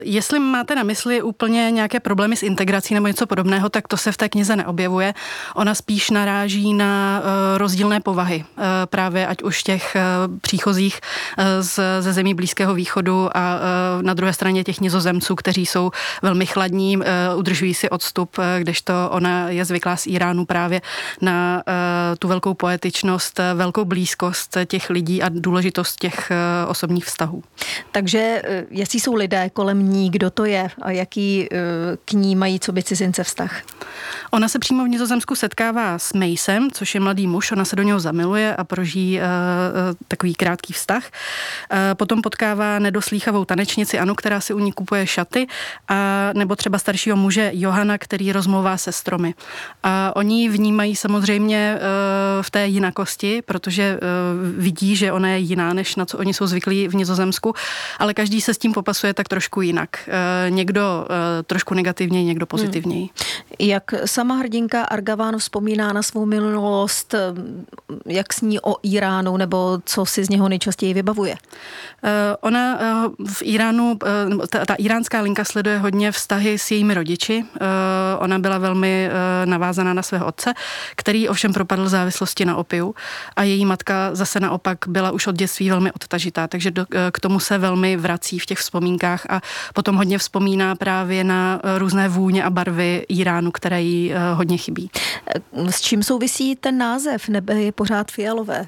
Jestli máte na mysli úplně nějaké problémy s integrací nebo něco podobného, tak to se v té knize neobjevuje. Ona spíš naráží na rozdílné povahy, právě ať už těch příchozích ze zemí Blízkého východu a na druhé straně těch Nizozemců, kteří jsou velmi chladní, udržují si odstup, kdežto ona je zvyklá z Iránu právě na tu velkou poetičnost, velkou blízkost těch lidí a důležitost těch osobních vztahů. Takže jestli jsou lidé kolem ní, kdo to je a jaký k ní mají coby cizince vztah? Ona se přímo v Nizozemsku setkává s Macem, což je mladý muž, ona se do něho zamiluje a prožijí takový krátký vztah. Potom potkává nedoslýchavou tanečnici Anu, která si u ní kupuje šaty, a nebo třeba staršího muže Johana, který rozmlouvá se stromy. A oni vnímají samozřejmě v té jinakosti, protože vidí, že ona je jiná, než na co oni jsou zvyklí v Nizozemsku, ale každý se s tím popasuje tak trošku jinak. Někdo trošku negativněji, někdo pozitivněji. Jak sama hrdinka Argavan vzpomíná na svou minulost, jak sní o Iránu, nebo co si z něho nejčastěji vybavuje? Ona v Iránu, ta iránská linka sleduje hodně vztahy s jejími rodiči. Ona byla velmi navázaná na svého otce, který ovšem propadl závislosti na opiu, a její matka zase naopak byla už od dětství velmi odtažitá, takže k tomu se velmi vrací v těch vzpomínkách a potom hodně vzpomíná právě na různé vůně a barvy Iránu, které jí hodně chybí. S čím souvisí ten název Nebe je pořád fialové?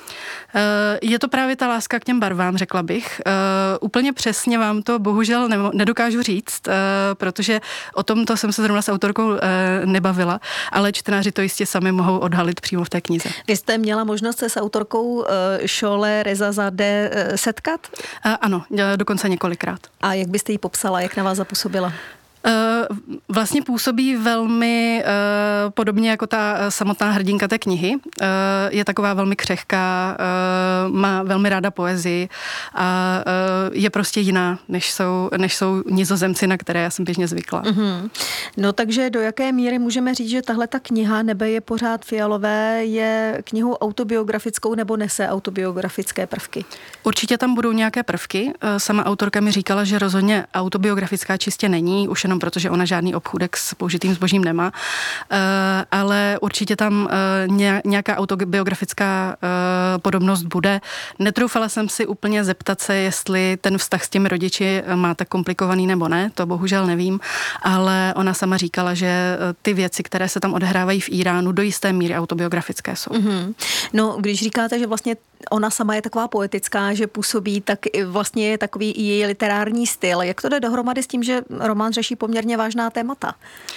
Je to právě ta láska k těm barvám, řekla bych. Úplně přesně vám to bohužel nedokážu říct, protože o tomto jsem se zrovna s autorkou nebavila, ale čtenáři to jistě sami mohou odhalit přímo v té knize. Vy jste měla možnost se s autorkou Šole Rezazadeh setkat? Ano, dokonce několikrát. A jak byste ji popsala, jak na vás zapůsobila? Vlastně působí velmi podobně jako ta samotná hrdinka té knihy. Je taková velmi křehká, má velmi ráda poezii a je prostě jiná, než jsou Nizozemci, na které já jsem běžně zvykla. Mm-hmm. No takže do jaké míry můžeme říct, že tahle ta kniha Nebe je pořád fialové je knihou autobiografickou nebo nese autobiografické prvky? Určitě tam budou nějaké prvky. Sama autorka mi říkala, že rozhodně autobiografická čistě není, už jenom protože ona žádný obchůdek s použitým zbožím nemá, ale určitě tam nějaká autobiografická podobnost bude. Netroufala jsem si úplně zeptat se, jestli ten vztah s těmi rodiči má tak komplikovaný nebo ne, to bohužel nevím, ale ona sama říkala, že ty věci, které se tam odehrávají v Iránu, do jisté míry autobiografické jsou. Mm-hmm. No, když říkáte, že vlastně ona sama je taková poetická, že působí, tak vlastně je takový i její literární styl. Jak to jde dohromady s tím, že román řeší poměrně vážná témata?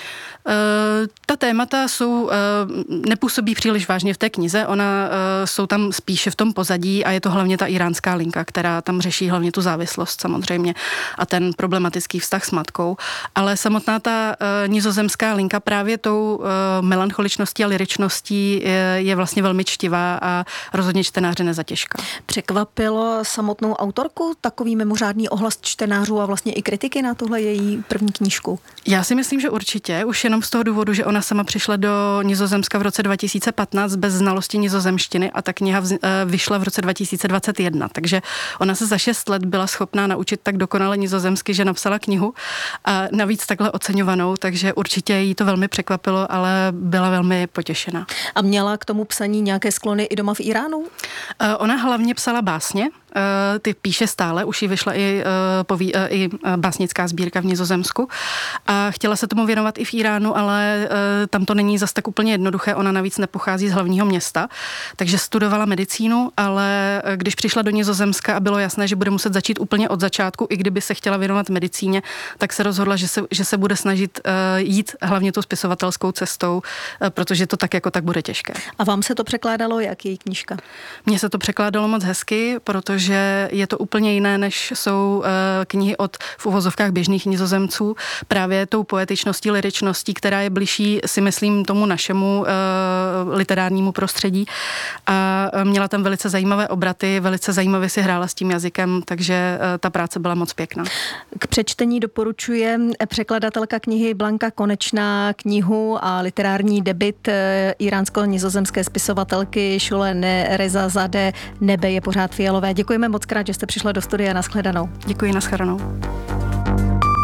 Ta témata nepůsobí příliš vážně v té knize, jsou tam spíše v tom pozadí a je to hlavně ta iránská linka, která tam řeší hlavně tu závislost samozřejmě a ten problematický vztah s matkou, ale samotná ta nizozemská linka právě tou melancholičností a lyričností je vlastně velmi čtivá a rozhodně čtenáře nezatěžká. Překvapilo samotnou autorku takový mimořádný ohlas čtenářů a vlastně i kritiky na tohle její první knížku? Já si myslím, že určitě, už jenom z toho důvodu, že ona sama přišla do Nizozemska v roce 2015 bez znalosti nizozemštiny a ta kniha vyšla v roce 2021, takže ona se za 6 let byla schopná naučit tak dokonale nizozemsky, že napsala knihu a navíc takhle oceňovanou, takže určitě jí to velmi překvapilo, ale byla velmi potěšená. A měla k tomu psaní nějaké sklony i doma v Iránu? Ona hlavně psala básně, ty píše stále, už jí vyšla i básnická sbírka v Nizozemsku a chtěla se tomu věnovat i v Iránu, ale tam to není zas tak úplně jednoduché, ona navíc nepochází z hlavního města, takže studovala medicínu, ale když přišla do Nizozemska a bylo jasné, že bude muset začít úplně od začátku, i kdyby se chtěla věnovat medicíně, tak se rozhodla, že se bude snažit jít hlavně tou spisovatelskou cestou, protože to tak jako tak bude těžké. A vám se to překládalo, jak její knížka? Mně se to překládalo moc hezky, protože je to úplně jiné, než jsou knihy od v uvozovkách běžných Nizozemců, právě tou poetičností, lyričností, která je bližší, si myslím, tomu našemu literárnímu prostředí a měla tam velice zajímavé obraty, velice zajímavě si hrála s tím jazykem, takže ta práce byla moc pěkná. K přečtení doporučuje překladatelka knihy Blanka Konečná knihu a literární debut iránsko-nizozemské spisovatelky Šole Rezazadeh Nebe je pořád fialové. Děkujeme moc krát, že jste přišla do studia. Nashledanou. Děkuji, nashledanou.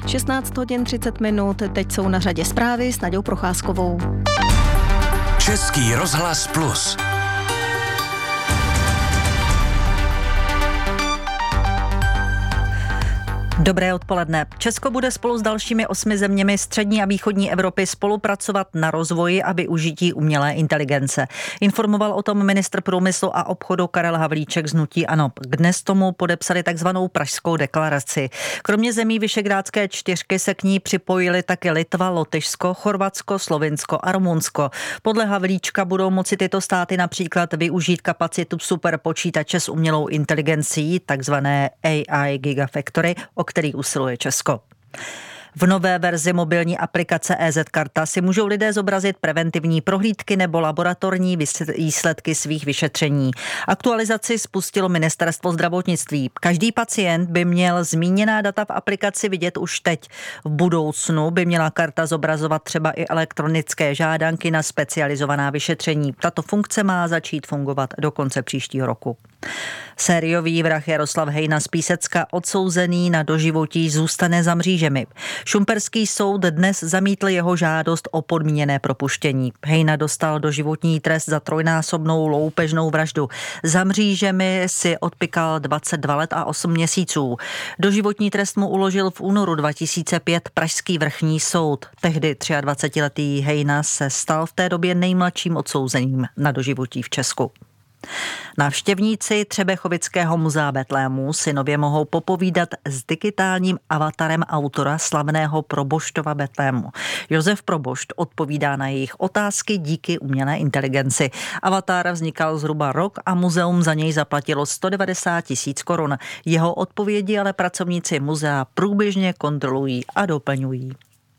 16 hodin 30 minut, teď jsou na řadě zprávy s Naďou Procházkovou. Český rozhlas Plus. Dobré odpoledne. Česko bude spolu s dalšími 8 zeměmi střední a východní Evropy spolupracovat na rozvoji a využití umělé inteligence. Informoval o tom ministr průmyslu a obchodu Karel Havlíček z hnutí ANO. Dnes tomu podepsali takzvanou Pražskou deklaraci. Kromě zemí Visegrádské čtyřky se k ní připojily také Litva, Lotyšsko, Chorvatsko, Slovinsko a Rumunsko. Podle Havlíčka budou moci tyto státy například využít kapacitu superpočítače s umělou inteligencí, takzvané AI Gigafactory, o který usiluje Česko. V nové verzi mobilní aplikace EZ Karta si můžou lidé zobrazit preventivní prohlídky nebo laboratorní výsledky svých vyšetření. Aktualizaci spustilo Ministerstvo zdravotnictví. Každý pacient by měl zmíněná data v aplikaci vidět už teď. V budoucnu by měla karta zobrazovat třeba i elektronické žádanky na specializovaná vyšetření. Tato funkce má začít fungovat do konce příštího roku. Sériový vrah Jaroslav Hejna z Písecka, odsouzený na doživotí, zůstane za mřížemi. Šumperský soud dnes zamítl jeho žádost o podmíněné propuštění. Hejna dostal doživotní trest za trojnásobnou loupežnou vraždu. Za mřížemi si odpykal 22 let a 8 měsíců. Doživotní trest mu uložil v únoru 2005 Pražský vrchní soud. Tehdy 23letý Hejna se stal v té době nejmladším odsouzeným na doživotí v Česku. Návštěvníci Třebechovického muzea Betlému si nově mohou popovídat s digitálním avatarem autora slavného Proboštova Betlému. Josef Probošt odpovídá na jejich otázky díky umělé inteligenci. Avatar vznikal zhruba rok a muzeum za něj zaplatilo 190 000 korun. Jeho odpovědi ale pracovníci muzea průběžně kontrolují a doplňují.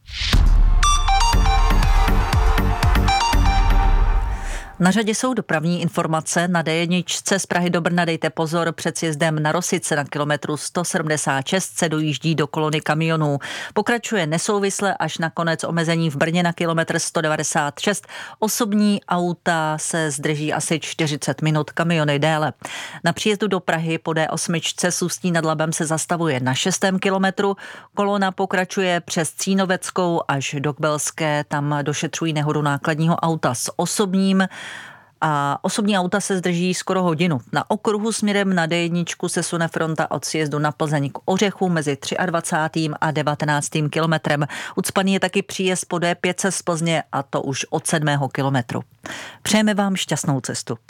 Na řadě jsou dopravní informace. Na D1 z Prahy do Brna dejte pozor, před sjezdem na Rosice na kilometru 176 se dojíždí do kolony kamionů. Pokračuje nesouvisle až na konec omezení v Brně na kilometr 196. Osobní auta se zdrží asi 40 minut, kamiony déle. Na příjezdu do Prahy po D8 s Ústí nad Labem se zastavuje na 6. kilometru. Kolona pokračuje přes Cínoveckou až do Kbelské, tam došetřují nehodu nákladního auta s osobním. A osobní auta se zdrží skoro hodinu. Na okruhu směrem na D1 se sune fronta od sjezdu na Plzeň k Ořechu mezi 23. a 19. kilometrem. Ucpaný je taky příjezd po D5 z Plzně a to už od 7. kilometru. Přejeme vám šťastnou cestu.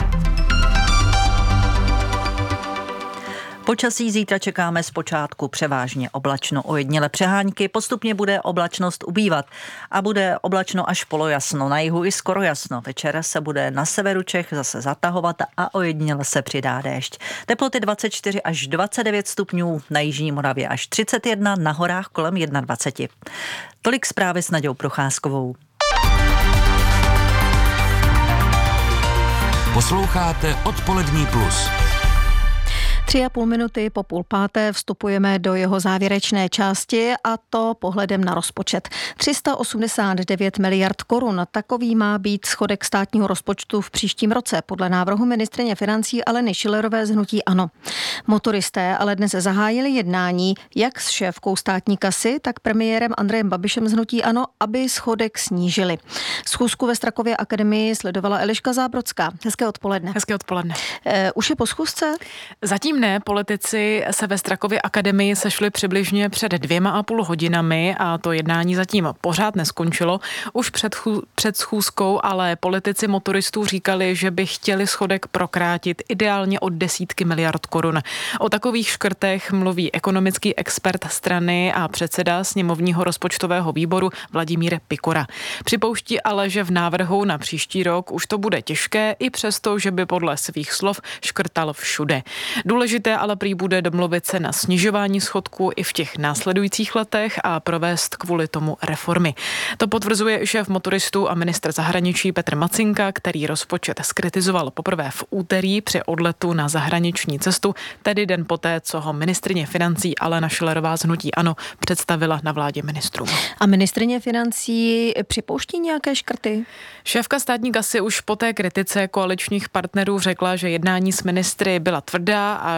Počasí zítra čekáme zpočátku převážně oblačno, ojediněle přehánky, postupně bude oblačnost ubývat a bude oblačno až polojasno, na jihu i skoro jasno. Večer se bude na severu Čech zase zatahovat a ojediněle se přidá déšť. Teploty 24 až 29 stupňů, na jižní Moravě až 31, na horách kolem 21. Tolik zprávy s Naďou Procházkovou. Posloucháte Odpolední plus. 3,5 minuty po 4:30 vstupujeme do jeho závěrečné části a to pohledem na rozpočet. 389 miliard korun. Takový má být schodek státního rozpočtu v příštím roce podle návrhu ministryně financí Aleny Schillerové z hnutí ANO. Motoristé ale dnes zahájili jednání jak s šéfkou státní kasy, tak premiérem Andrejem Babišem z hnutí ANO, aby schodek snížili. Schůzku ve Strakově akademii sledovala Eliška Zábrodská. Hezké odpoledne. Hezké odpoledne. Už je po schůzce? Zatím ne, politici se ve Strakově akademii sešli přibližně před 2,5 hodinami a to jednání zatím pořád neskončilo. Už před schůzkou ale politici motoristů říkali, že by chtěli schodek prokrátit ideálně o desítky miliard korun. O takových škrtech mluví ekonomický expert strany a předseda sněmovního rozpočtového výboru Vladimír Pikora. Připouští ale, že v návrhu na příští rok už to bude těžké, i přesto, že by podle svých slov škrtal všude. Důležité ale prý bude domluvit se na snižování schodku i v těch následujících letech a provést kvůli tomu reformy. To potvrzuje šéf motoristů a ministr zahraničí Petr Macinka, který rozpočet zkritizoval poprvé v úterý při odletu na zahraniční cestu, tedy den poté, co ho ministryně financí Alena Schillerová z hnutí ANO představila na vládě ministrů. A ministryně financí připouští nějaké škrty? Šéfka státní kasy už po té kritice koaličních partnerů řekla, že jednání s ministry byla tvrdá a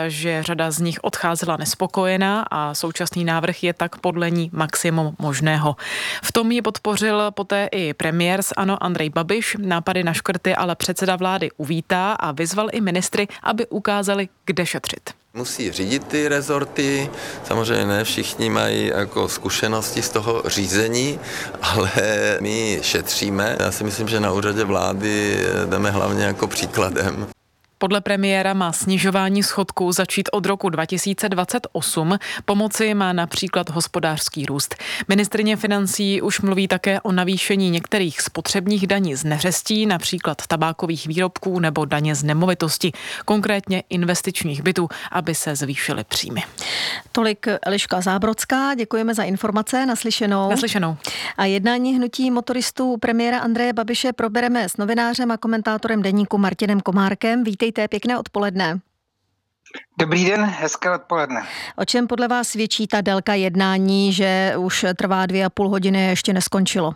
Uvedla, že řada z nich odcházela nespokojená a současný návrh je tak podle ní maximum možného. V tom ji podpořil poté i premiér z ANO Andrej Babiš. Nápady na škrty ale předseda vlády uvítá a vyzval i ministry, aby ukázali, kde šetřit. Musí řídit ty rezorty, samozřejmě ne všichni mají jako zkušenosti z toho řízení, ale my šetříme. Já si myslím, že na úřadě vlády jdeme hlavně jako příkladem. Podle premiéra má snižování schodku začít od roku 2028. Pomoci má například hospodářský růst. Ministryně financí už mluví také o navýšení některých spotřebních daní z neřestí, například tabákových výrobků nebo daně z nemovitosti, konkrétně investičních bytů, aby se zvýšily příjmy. Tolik Eliška Zábrodská, děkujeme za informace, naslyšenou. Naslyšenou. A jednání hnutí motoristů premiéra Andreje Babiše probereme s novinářem a komentátorem deníku Martinem Komárkem. Vítejte, pěkné odpoledne. Dobrý den, hezké odpoledne. O čem podle vás svědčí ta délka jednání, že už trvá 2,5 hodiny a ještě neskončilo?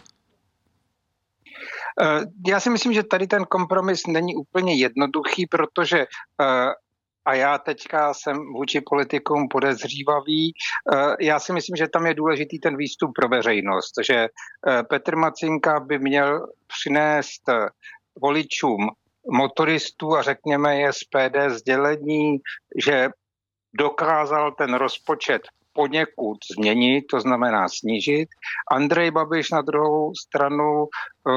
Já si myslím, že tady ten kompromis není úplně jednoduchý, protože a já teďka jsem vůči politikům podezřívavý. Já si myslím, že tam je důležitý ten výstup pro veřejnost, že Petr Macinka by měl přinést voličům motoristů a řekněme SPD sdělení, že dokázal ten rozpočet poněkud změnit, to znamená snížit. Andrej Babiš na druhou stranu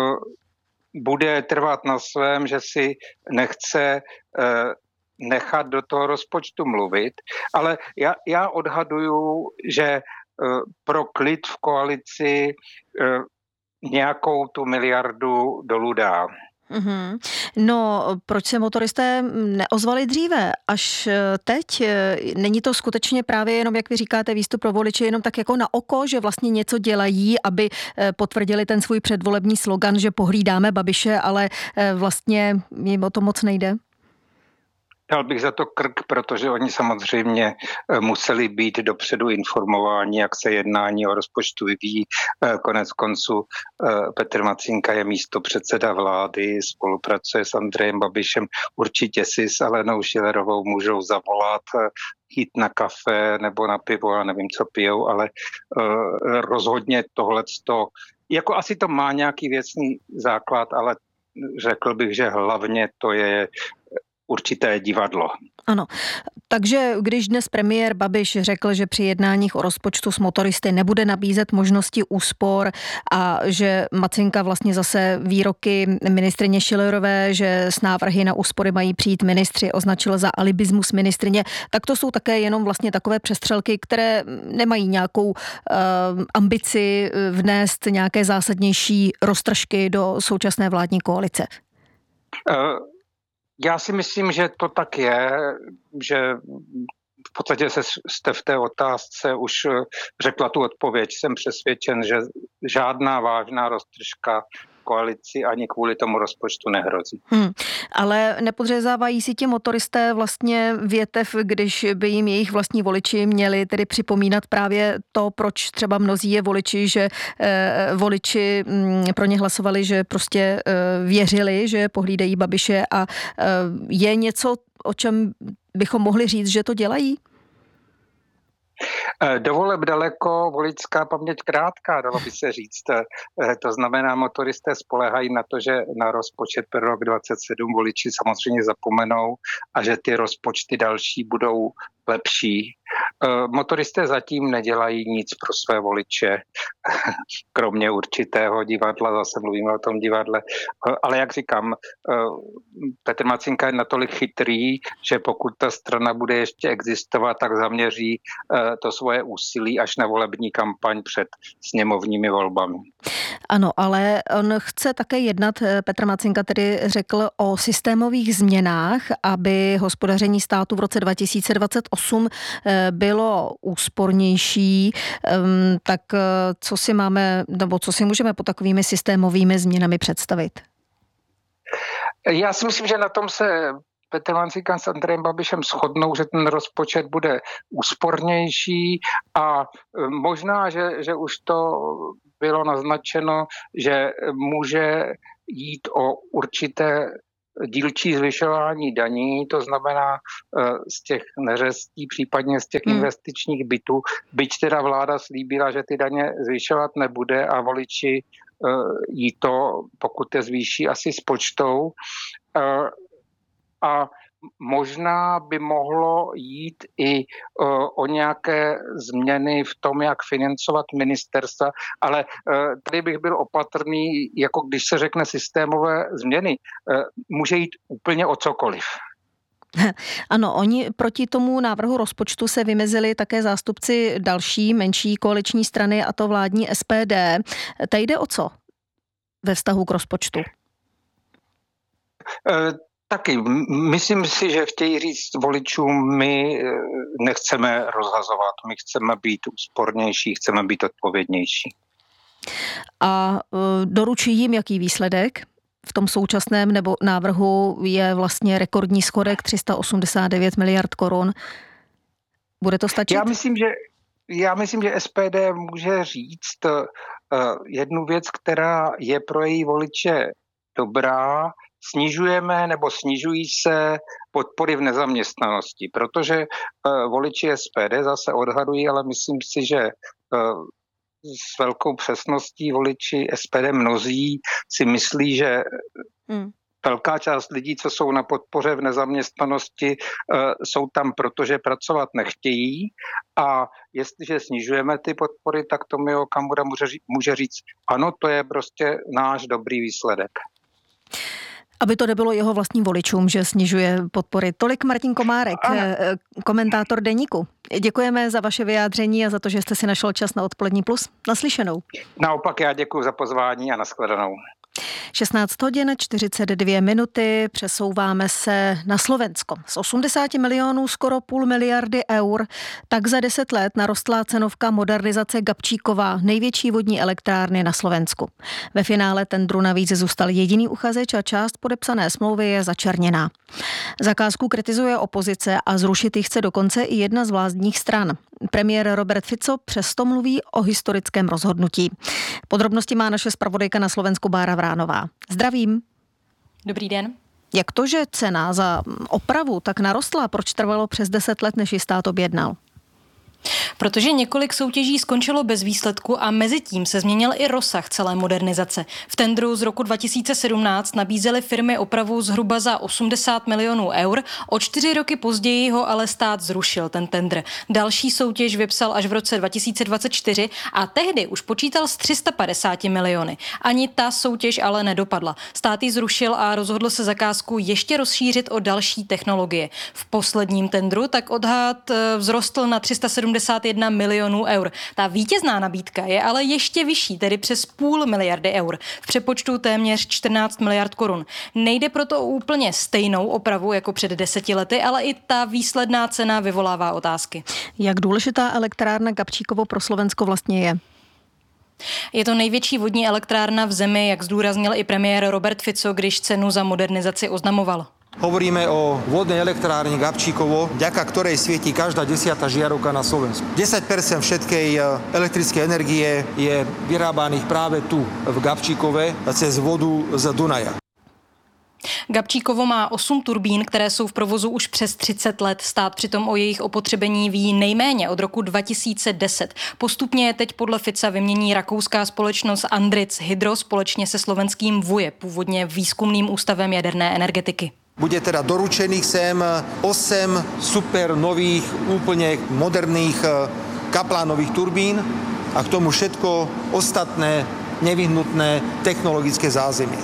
bude trvat na svém, že si nechce nechat do toho rozpočtu mluvit, ale já odhaduju, že pro klid v koalici nějakou tu miliardu dolů dá. Mm-hmm. No, proč se motoristé neozvali dříve, až teď? Není to skutečně právě jenom, jak vy říkáte, výstup pro voliče, jenom tak jako na oko, že vlastně něco dělají, aby potvrdili ten svůj předvolební slogan, že pohlídáme Babiše, ale vlastně jim o to moc nejde? Dal bych za to krk, protože oni samozřejmě museli být dopředu informováni, jak se jednání o rozpočtu vyvíjí. Konec konců Petr Macinka je místopředseda vlády, spolupracuje s Andrejem Babišem. Určitě si s Alenou Schillerovou můžou zavolat, jít na kafe nebo na pivo, já nevím, co pijou, ale rozhodně tohleto, jako asi to má nějaký věcný základ, ale řekl bych, že hlavně to je určité divadlo. Ano, takže když dnes premiér Babiš řekl, že při jednáních o rozpočtu s motoristy nebude nabízet možnosti úspor a že Macinka vlastně zase výroky ministryně Schillerové, že s návrhy na úspory mají přijít ministři, označil za alibismus ministryně, tak to jsou také jenom vlastně takové přestřelky, které nemají nějakou ambici vnést nějaké zásadnější roztržky do současné vládní koalice. Já si myslím, že to tak je, že v podstatě jste v té otázce už řekla tu odpověď. Jsem přesvědčen, že žádná vážná roztržka koalici ani kvůli tomu rozpočtu nehrozí. Ale nepodřezávají si ti motoristé vlastně větev, když by jim jejich vlastní voliči měli tedy připomínat právě to, proč třeba mnozí je voliči, že voliči pro ně hlasovali, že prostě věřili, že pohlídají Babiše a je něco, o čem bychom mohli říct, že to dělají? Do voleb daleko, voličská paměť krátká, dalo by se říct. To znamená, motoristé spoléhají na to, že na rozpočet pro rok 2027 voliči samozřejmě zapomenou a že ty rozpočty další budou lepší. Motoristé zatím nedělají nic pro své voliče, kromě určitého divadla, zase mluvíme o tom divadle, ale jak říkám, Petr Macinka je natolik chytrý, že pokud ta strana bude ještě existovat, tak zaměří to svoje úsilí až na volební kampaň před sněmovními volbami. Ano, ale on chce také jednat, Petr Macinka tedy řekl o systémových změnách, aby hospodaření státu v roce 2028 bylo úspornější, tak co si můžeme pod takovými systémovými změnami představit? Já si myslím, že na tom se Petr Macinka s Andrejem Babišem shodnou, že ten rozpočet bude úspornější a možná, že už to bylo naznačeno, že může jít o určité dílčí zvyšování daní, to znamená z těch neřestí, případně z těch investičních bytů, byť teda vláda slíbila, že ty daně zvyšovat nebude a voliči jí to, pokud je zvýší, asi spočtou. A možná by mohlo jít i o nějaké změny v tom, jak financovat ministerstva, ale tady bych byl opatrný, jako když se řekne systémové změny, může jít úplně o cokoliv. Ano, oni proti tomu návrhu rozpočtu se vymezili také zástupci další menší koaliční strany, a to vládní SPD. Tady jde o co ve vztahu k rozpočtu? Taky. Myslím si, že chtějí říct voličům, my nechceme rozhazovat, my chceme být úspornější, chceme být odpovědnější. A doručí jim jaký výsledek? V tom současném nebo návrhu je vlastně rekordní schodek 389 miliard korun. Bude to stačit? Já myslím, že SPD může říct jednu věc, která je pro její voliče dobrá. Snižujeme nebo snižují se podpory v nezaměstnanosti, protože voliči SPD zase odhadují, ale myslím si, že s velkou přesností voliči SPD mnozí si myslí, že velká část lidí, co jsou na podpoře v nezaměstnanosti, jsou tam, protože pracovat nechtějí, a jestliže snižujeme ty podpory, tak Tomio Okamura může říct, ano, to je prostě náš dobrý výsledek. Aby to nebylo jeho vlastním voličům, že snižuje podpory. Tolik Martin Komárek, komentátor Deníku. Děkujeme za vaše vyjádření a za to, že jste si našel čas na Odpolední plus. Naslyšenou. Naopak já děkuji za pozvání a nashledanou. 16 hodin 42 minuty, přesouváme se na Slovensko. Z 80 milionů skoro půl miliardy eur, tak za 10 let narostla cenovka modernizace Gabčíkova, největší vodní elektrárny na Slovensku. Ve finále tendru navíc zůstal jediný uchazeč a část podepsané smlouvy je začerněná. Zakázku kritizuje opozice a zrušit ji chce dokonce i jedna z vládních stran. Premiér Robert Fico přesto mluví o historickém rozhodnutí. Podrobnosti má naše zpravodajka na Slovensku Bára Vránová. Zdravím. Dobrý den. Jak to, že cena za opravu tak narostla? Proč trvalo přes 10 let, než ji stát objednal? Protože několik soutěží skončilo bez výsledku a mezi tím se změnil i rozsah celé modernizace. V tendru z roku 2017 nabízely firmy opravu zhruba za 80 milionů eur, o 4 roky později ho ale stát zrušil ten tendr. Další soutěž vypsal až v roce 2024 a tehdy už počítal s 350 miliony. Ani ta soutěž ale nedopadla. Stát ji zrušil a rozhodl se zakázku ještě rozšířit o další technologie. V posledním tendru tak odhad vzrostl na 371 milionů eur. Ta vítězná nabídka je ale ještě vyšší, tedy přes půl miliardy eur. V přepočtu téměř 14 miliard korun. Nejde proto o úplně stejnou opravu jako před 10 lety, ale i ta výsledná cena vyvolává otázky. Jak důležitá elektrárna Gabčíkovo pro Slovensko vlastně je? Je to největší vodní elektrárna v zemi, jak zdůraznil i premiér Robert Fico, když cenu za modernizaci oznamoval. Hovoríme o vodnej elektrárni Gabčíkovo, vďaka ktorej svieti každá 10. žiarovka na Slovensku. 10% všetkej elektrickej energie je vyrábaných práve tu v Gabčíkove cez vodu z Dunaja. Gabčíkovo má 8 turbín, které jsou v provozu už přes 30 let. Stát přitom o jejich opotřebení ví nejméně od roku 2010. Postupně je teď podle Fica vymění rakouská společnost Andritz Hydro společně se slovenským VUE, původně výzkumným ústavem jaderné energetiky. Bude teda doručených sem 8 super nových, úplne moderných kaplánových turbín a k tomu všetko ostatné nevyhnutné technologické zázemie.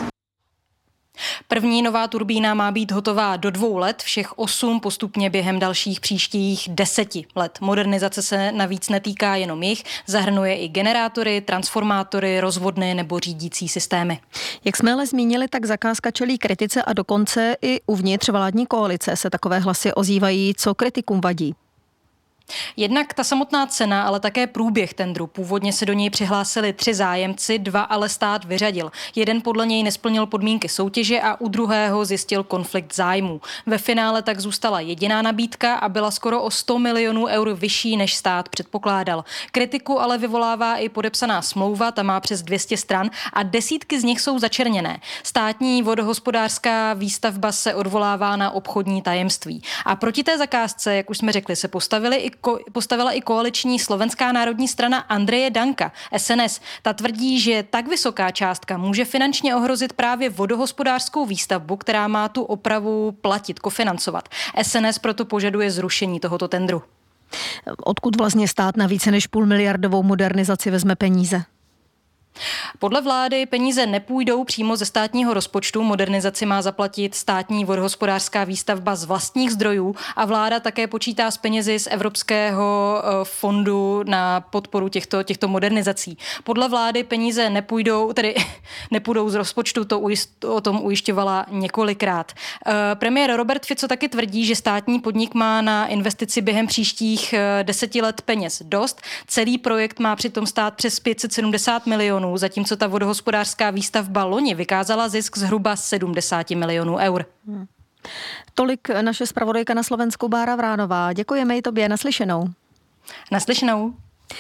První nová turbína má být hotová do 2 let, všech 8 postupně během dalších příštích 10 let. Modernizace se navíc netýká jenom jich, zahrnuje i generátory, transformátory, rozvodny nebo řídící systémy. Jak jsme ale zmínili, tak zakázka čelí kritice a dokonce i uvnitř vládní koalice se takové hlasy ozývají. Co kritikům vadí? Jednak ta samotná cena, ale také průběh tendru. Původně se do něj přihlásili 3 zájemci, 2 ale stát vyřadil. Jeden podle něj nesplnil podmínky soutěže a u druhého zjistil konflikt zájmů. Ve finále tak zůstala jediná nabídka a byla skoro o 100 milionů eur vyšší, než stát předpokládal. Kritiku ale vyvolává i podepsaná smlouva, ta má přes 200 stran a desítky z nich jsou začerněné. Státní vodohospodářská výstavba se odvolává na obchodní tajemství. A proti té zakázce, jak už jsme řekli, se postavila i koaliční Slovenská národní strana Andreje Danka, SNS. Ta tvrdí, že tak vysoká částka může finančně ohrozit právě vodohospodářskou výstavbu, která má tu opravu platit, kofinancovat. SNS proto požaduje zrušení tohoto tendru. Odkud vlastně stát na více než půlmiliardovou modernizaci vezme peníze? Podle vlády peníze nepůjdou přímo ze státního rozpočtu. Modernizaci má zaplatit státní vodohospodářská výstavba z vlastních zdrojů a vláda také počítá s penězi z Evropského fondu na podporu těchto modernizací. Podle vlády peníze nepůjdou z rozpočtu, o tom ujišťovala několikrát. Premiér Robert Fico taky tvrdí, že státní podnik má na investici během příštích 10 let peněz dost. Celý projekt má přitom stát přes 570 milionů, zatímco ta vodohospodářská výstavba loni vykázala zisk zhruba 70 milionů eur. Tolik naše zpravodajka na Slovensku Bára Vránová. Děkujeme i tobě, naslyšenou. Naslyšenou.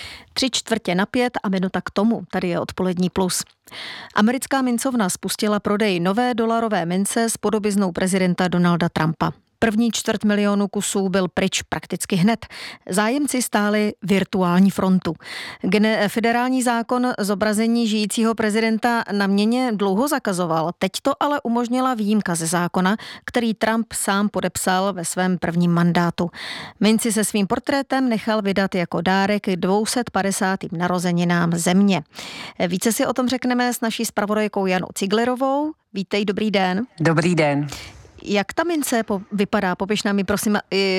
3:45 a minuta k tomu. Tady je Odpolední plus. Americká mincovna spustila prodej nové dolarové mince s podobiznou prezidenta Donalda Trumpa. První 250 000 kusů byl pryč prakticky hned. Zájemci stáli virtuální frontu. Federální zákon zobrazení žijícího prezidenta na měně dlouho zakazoval. Teď to ale umožnila výjimka ze zákona, který Trump sám podepsal ve svém prvním mandátu. Minci se svým portrétem nechal vydat jako dárek k 250. narozeninám země. Více si o tom řekneme s naší zpravodajkou Janou Ciglerovou. Vítej, dobrý den. Dobrý den. Jak ta mince vypadá? Popiš nám ji, prosím,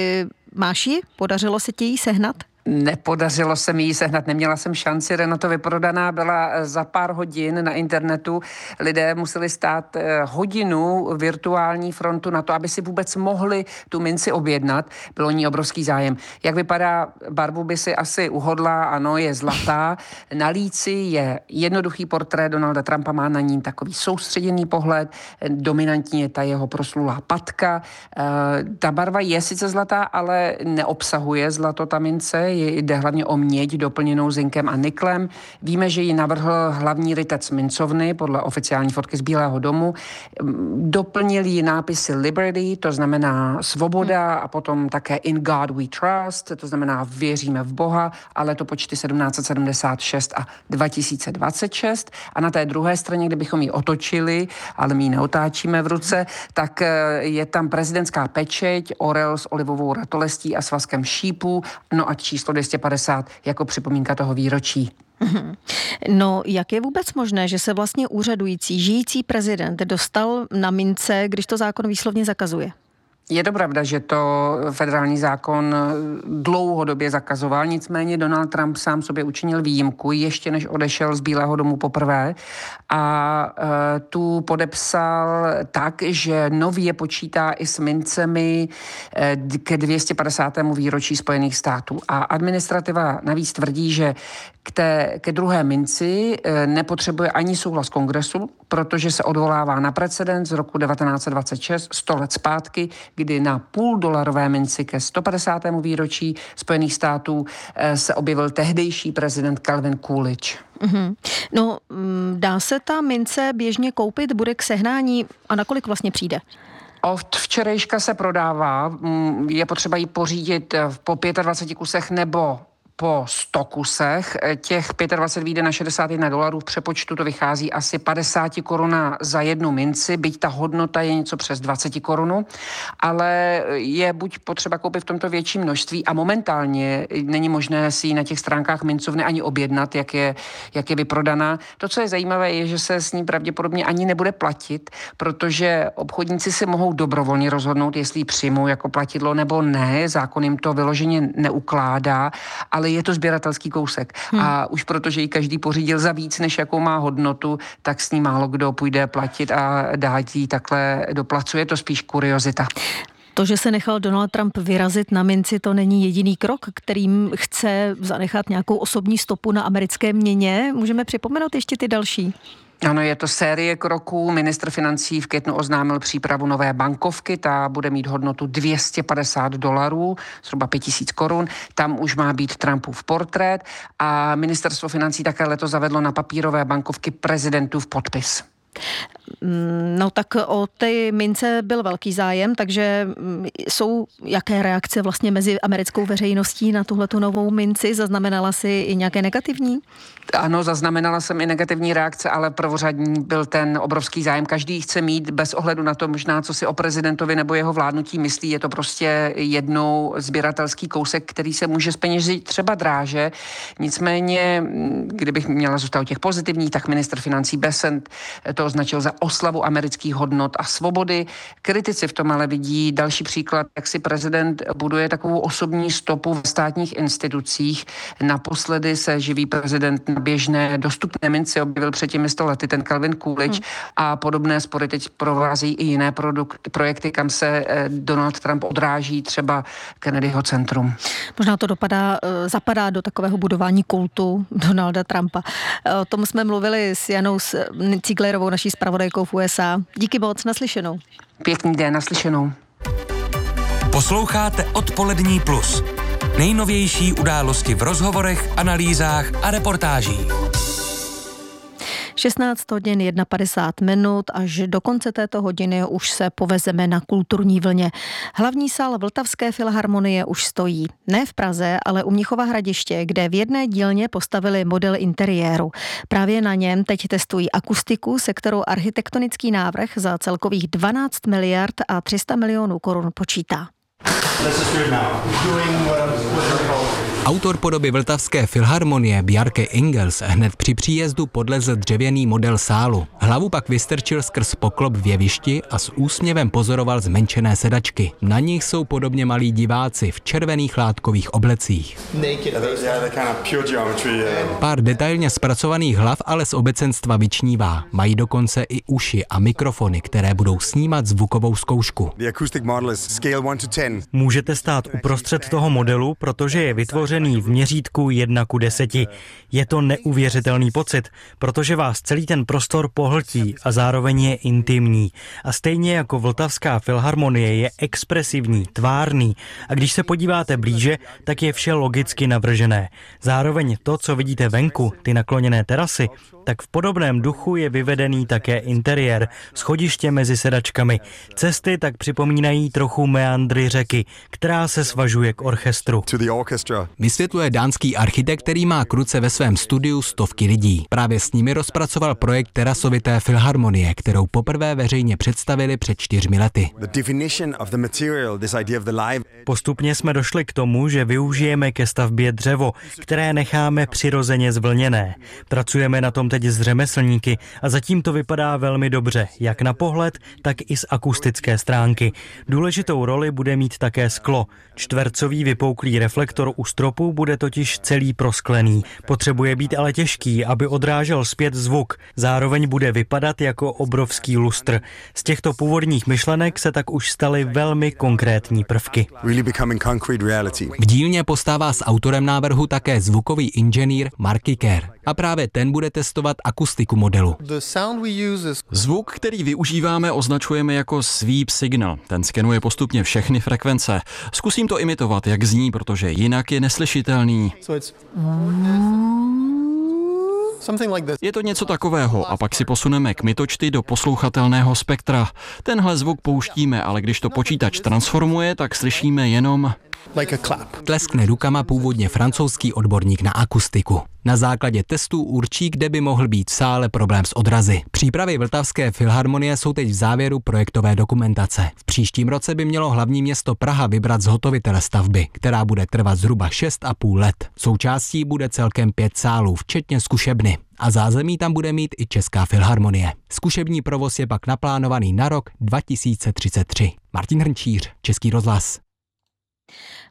máš ji? Podařilo se ti ji sehnat? Nepodařilo se mi ji sehnat, neměla jsem šanci, Renato vyprodaná byla za pár hodin na internetu. Lidé museli stát hodinu virtuální frontu na to, aby si vůbec mohli tu minci objednat. Bylo ní obrovský zájem. Jak vypadá, barvu by si asi uhodla, ano, je zlatá. Na líci je jednoduchý portrét Donalda Trumpa, má na ní takový soustředěný pohled, dominantní je ta jeho proslulá patka. Ta barva je sice zlatá, ale neobsahuje zlato ta mince, jde hlavně o měď doplněnou zinkem a niklem. Víme, že ji navrhl hlavní rytec mincovny podle oficiální fotky z Bílého domu. Doplnil ji nápisy Liberty, to znamená svoboda, a potom také In God We Trust, to znamená věříme v Boha, ale to počty 1776 a 2026. A na té druhé straně, kdybychom ji otočili, ale my ji neotáčíme v ruce, tak je tam prezidentská pečeť, orel s olivovou ratolestí a svazkem šípů, no a číslo 250 jako připomínka toho výročí. No, jak je vůbec možné, že se vlastně úřadující, žijící prezident dostal na mince, když to zákon výslovně zakazuje? Je to pravda, že to federální zákon dlouhodobě zakazoval, nicméně Donald Trump sám sobě učinil výjimku, ještě než odešel z Bílého domu poprvé, a tu podepsal tak, že nově počítá i s mincemi ke 250. výročí Spojených států. A administrativa navíc tvrdí, že ke druhé minci nepotřebuje ani souhlas kongresu, protože se odvolává na precedens z roku 1926, 100 let zpátky, kdy na $0,5 minci ke 150. výročí Spojených států se objevil tehdejší prezident Calvin Coolidge. No, dá se ta mince běžně koupit, bude k sehnání a nakolik vlastně přijde? Od včerejška se prodává, je potřeba ji pořídit po 25 kusech nebo po 100 kusech. Těch 25 vyjde na $61, v přepočtu to vychází asi 50 korun za jednu minci, byť ta hodnota je něco přes 20 korun, ale je buď potřeba koupit v tomto větší množství a momentálně není možné si ji na těch stránkách mincovny ani objednat, jak je vyprodaná. To, co je zajímavé, je, že se s ní pravděpodobně ani nebude platit, protože obchodníci si mohou dobrovolně rozhodnout, jestli ji přijmou jako platidlo nebo ne. Zákon jim to vyloženě neukládá, ale je to sběratelský kousek. A už protože ji každý pořídil za víc, než jakou má hodnotu, tak s ní málo kdo půjde platit a dá ji takhle do placu. Je to spíš kuriozita. To, že se nechal Donald Trump vyrazit na minci, to není jediný krok, kterým chce zanechat nějakou osobní stopu na americké měně. Můžeme připomenout ještě ty další? Ano, je to série kroků. Ministr financí v květnu oznámil přípravu nové bankovky. Ta bude mít hodnotu $250, zhruba 5 000 korun. Tam už má být Trumpův portrét a ministerstvo financí také letos zavedlo na papírové bankovky prezidentův podpis. No tak o té mince byl velký zájem, takže jsou jaké reakce vlastně mezi americkou veřejností na tuhletu novou minci? Zaznamenala si i nějaké negativní? Ano, zaznamenala jsem i negativní reakce, ale prvořadní byl ten obrovský zájem. Každý chce mít bez ohledu na to možná, co si o prezidentovi nebo jeho vládnutí myslí. Je to prostě jednou sběratelský kousek, který se může zpeněžit třeba dráže. Nicméně, kdybych měla zůstat u těch pozitivních, tak ministr financí Bessent to označil za oslavu amerických hodnot a svobody. Kritici v tom ale vidí další příklad, jak si prezident buduje takovou osobní stopu v státních institucích. Naposledy se živý prezident na běžné dostupné minci objevil před těmi 100 lety ten Calvin Coolidge a podobné spory teď provází i jiné projekty, kam se Donald Trump odráží, třeba Kennedyho centrum. Možná to zapadá do takového budování kultu Donalda Trumpa. O tom jsme mluvili s Janou Ciglerovou, naší zpravodajkou v USA. Díky moc, naslyšenou. Pěkný den, naslyšenou. Posloucháte Odpolední plus. Nejnovější události v rozhovorech, analýzách a reportážích. 16 hodin 51 až do konce této hodiny už se povezeme na kulturní vlně. Hlavní sál Vltavské filharmonie už stojí. Ne v Praze, ale u Mnichova Hradiště, kde v jedné dílně postavili model interiéru. Právě na něm teď testují akustiku, se kterou architektonický návrh za celkových 12 miliard a 300 milionů korun počítá. Autor podoby Vltavské filharmonie Bjarke Ingels hned při příjezdu podlezl dřevěný model sálu. Hlavu pak vystrčil skrz poklop v jevišti a s úsměvem pozoroval zmenšené sedačky. Na nich jsou podobně malí diváci v červených látkových oblecích. Pár detailně zpracovaných hlav ale z obecenstva vyčnívá. Mají dokonce i uši a mikrofony, které budou snímat zvukovou zkoušku. Můžete stát uprostřed toho modelu, protože je vytvořený v měřítku 1:10. Je to neuvěřitelný pocit, protože vás celý ten prostor pohltí a zároveň je intimní. A stejně jako Vltavská filharmonie je expresivní, tvárný a když se podíváte blíže, tak je vše logicky navržené. Zároveň to, co vidíte venku, ty nakloněné terasy, tak v podobném duchu je vyvedený také interiér, schodiště mezi sedačkami. Cesty tak připomínají trochu meandry řeky, která se svažuje k orchestru. Vysvětluje dánský architekt, který má k ruce ve svém studiu stovky lidí. Právě s nimi rozpracoval projekt terasovité filharmonie, kterou poprvé veřejně představili před 4 lety. Postupně jsme došli k tomu, že využijeme ke stavbě dřevo, které necháme přirozeně zvlněné. Pracujeme na tom teď s řemeslníky a zatím to vypadá velmi dobře, jak na pohled, tak i z akustické stránky. Důležitou roli bude mít také sklo. Čtvercový vypouklý reflektor u stropu bude totiž celý prosklený. Potřebuje být ale těžký, aby odrážel zpět zvuk. Zároveň bude vypadat jako obrovský lustr. Z těchto původních myšlenek se tak už staly velmi konkrétní prvky. V dílně postává s autorem návrhu také zvukový inženýr Marky Kerr. A právě ten bude testovat akustiku modelu. Zvuk, který využíváme, označujeme jako sweep signal. Ten skenuje postupně všechny frekvence. Zkusím to imitovat, jak zní, protože jinak je neslyšitelný. Je to něco takového a pak si posuneme kmitočty do poslouchatelného spektra. Tenhle zvuk pouštíme, ale když to počítač transformuje, tak slyšíme jenom... Tleskne rukama původně francouzský odborník na akustiku. Na základě testů určí, kde by mohl být v sále problém s odrazy. Přípravy Vltavské filharmonie jsou teď v závěru projektové dokumentace. V příštím roce by mělo hlavní město Praha vybrat zhotovitele stavby, která bude trvat zhruba 6,5 let. Součástí bude celkem 5 sálů, včetně zkušebny. A zázemí tam bude mít i Česká filharmonie. Zkušební provoz je pak naplánovaný na rok 2033. Martin Hrnčíř, Český rozhlas.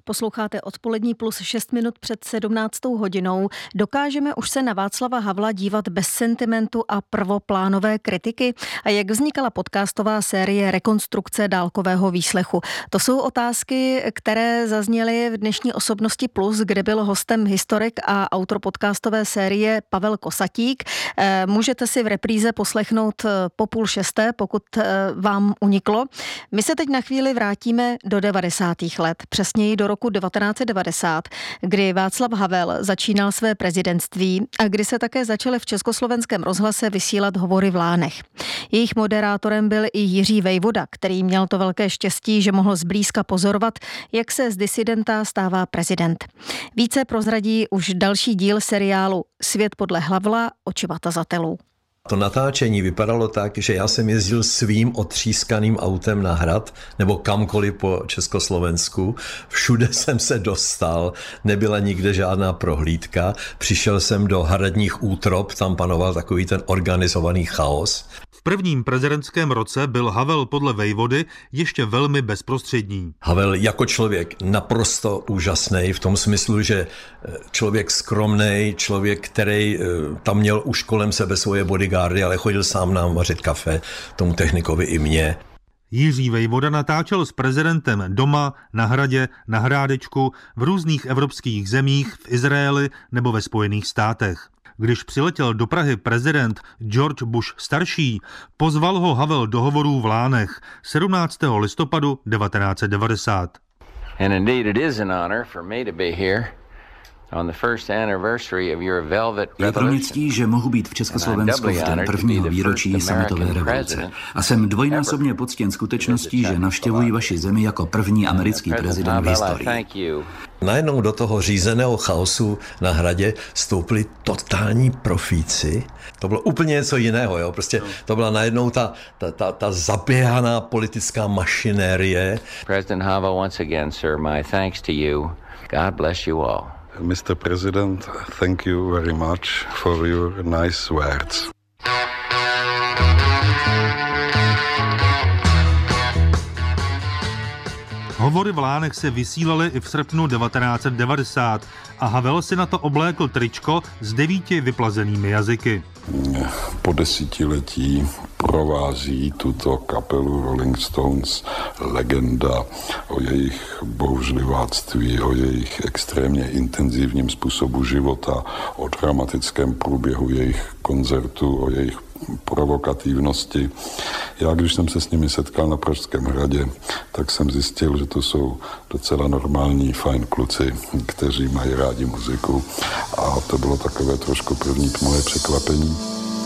Posloucháte Odpolední plus 6 minut před 17. hodinou. Dokážeme už se na Václava Havla dívat bez sentimentu a prvoplánové kritiky? A jak vznikala podcastová série Rekonstrukce dálkového výslechu? To jsou otázky, které zazněly v dnešní Osobnosti plus, kde byl hostem historik a autor podcastové série Pavel Kosatík. Můžete si v repríze poslechnout po 5:30, pokud vám uniklo. My se teď na chvíli vrátíme do 90. let, přesněji do roku 1990, kdy Václav Havel začínal své prezidentství a kdy se také začaly v Československém rozhlase vysílat Hovory v Lánech. Jejich moderátorem byl i Jiří Vejvoda, který měl to velké štěstí, že mohl zblízka pozorovat, jak se z disidenta stává prezident. Více prozradí už další díl seriálu Svět podle Havla očima tazatelů. To natáčení vypadalo tak, že já jsem jezdil svým otřískaným autem na Hrad nebo kamkoliv po Československu. Všude jsem se dostal, nebyla nikde žádná prohlídka. Přišel jsem do hradních útrop, tam panoval takový ten organizovaný chaos. V prvním prezidentském roce byl Havel podle Vejvody ještě velmi bezprostřední. Havel jako člověk naprosto úžasný v tom smyslu, že člověk skromnej, člověk, který tam měl už kolem sebe svoje bodyguardy, ale chodil sám nám vařit kafe, tomu technikovi i mně. Jiří Vejvoda natáčel s prezidentem doma, na Hradě, na Hrádečku, v různých evropských zemích, v Izraeli nebo ve Spojených státech. Když přiletěl do Prahy prezident George Bush starší, pozval ho Havel do Hovorů v Lánech 17. listopadu 1990. And indeed it is an honor for me to be here. Je pro mě ctí, že mohu být v Československu v den prvního výročí sametové revoluce. A jsem dvojnásobně poctěn skutečností, že navštěvuji vaši zemi jako první americký prezident v historii. Najednou do toho řízeného chaosu na Hradě vstoupili totální profíci. To bylo úplně něco jiného, jo? Prostě to byla najednou ta zaběhaná politická mašinérie. President Havel, once again, sir, my thanks to you. God bless you all. Mr. President, thank you very much for your nice words. Hovory v Lánech se vysílaly i v srpnu 1990 a Havel si na to oblékl tričko s 9 vyplazenými jazyky. Po desetiletí provází tuto kapelu Rolling Stones legenda o jejich bouřliváctví, o jejich extrémně intenzivním způsobu života, o dramatickém průběhu jejich koncertů, o jejich provokativnosti. Já, když jsem se s nimi setkal na Pražském hradě, tak jsem zjistil, že to jsou docela normální, fajn kluci, kteří mají rádi muziku, a to bylo takové trošku první moje překvapení.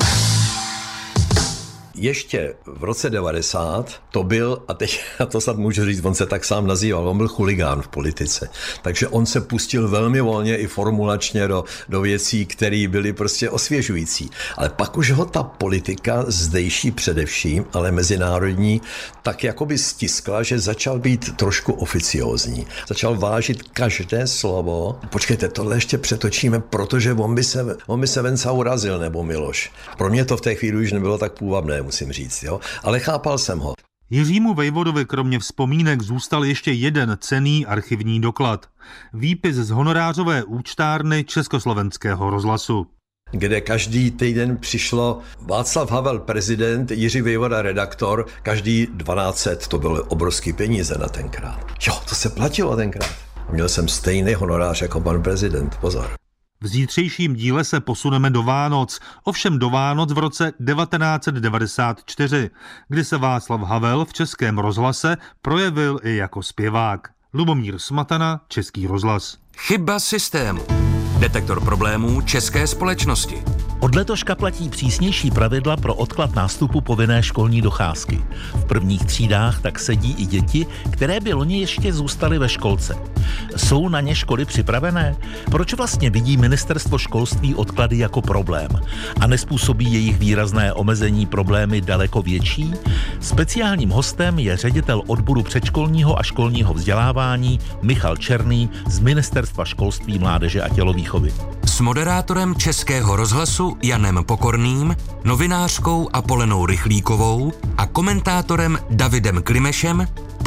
Ještě v roce 90 to byl, a teď a to snad můžu říct, on se tak sám nazýval, on byl chuligán v politice. Takže on se pustil velmi volně i formulačně do věcí, které byly prostě osvěžující. Ale pak už ho ta politika zdejší především, ale mezinárodní, tak jakoby stiskla, že začal být trošku oficiózní. Začal vážit každé slovo. Počkejte, tohle ještě přetočíme, protože on by se Venca urazil, nebo Miloš. Pro mě to v té chvíli už nebylo tak půvabné, musím říct, jo? Ale chápal jsem ho. Jiřímu Vejvodovi kromě vzpomínek zůstal ještě jeden cenný archivní doklad. Výpis z honorářové účtárny Československého rozhlasu, kde každý týden přišlo Václav Havel prezident, Jiří Vejvoda redaktor, každý 1200, to byly obrovský peníze na tenkrát. Jo, to se platilo tenkrát. Měl jsem stejný honorář jako pan prezident, pozor. V zítřejším díle se posuneme do Vánoc, ovšem do Vánoc v roce 1994, kdy se Václav Havel v Českém rozhlase projevil i jako zpěvák. Lubomír Smatana, Český rozhlas. Chyba systému. Detektor problémů české společnosti. Od letoška platí přísnější pravidla pro odklad nástupu povinné školní docházky. V prvních třídách tak sedí i děti, které by loni ještě zůstaly ve školce. Jsou na ně školy připravené? Proč vlastně vidí ministerstvo školství odklady jako problém? A nezpůsobí jejich výrazné omezení problémy daleko větší? Speciálním hostem je ředitel odboru předškolního a školního vzdělávání Michal Černý z Ministerstva školství, mládeže a tělovýchovy. S moderátorem Českého rozhlasu Janem Pokorným, novinářkou Apolenou Rychlíkovou a komentátorem Davidem Klimešem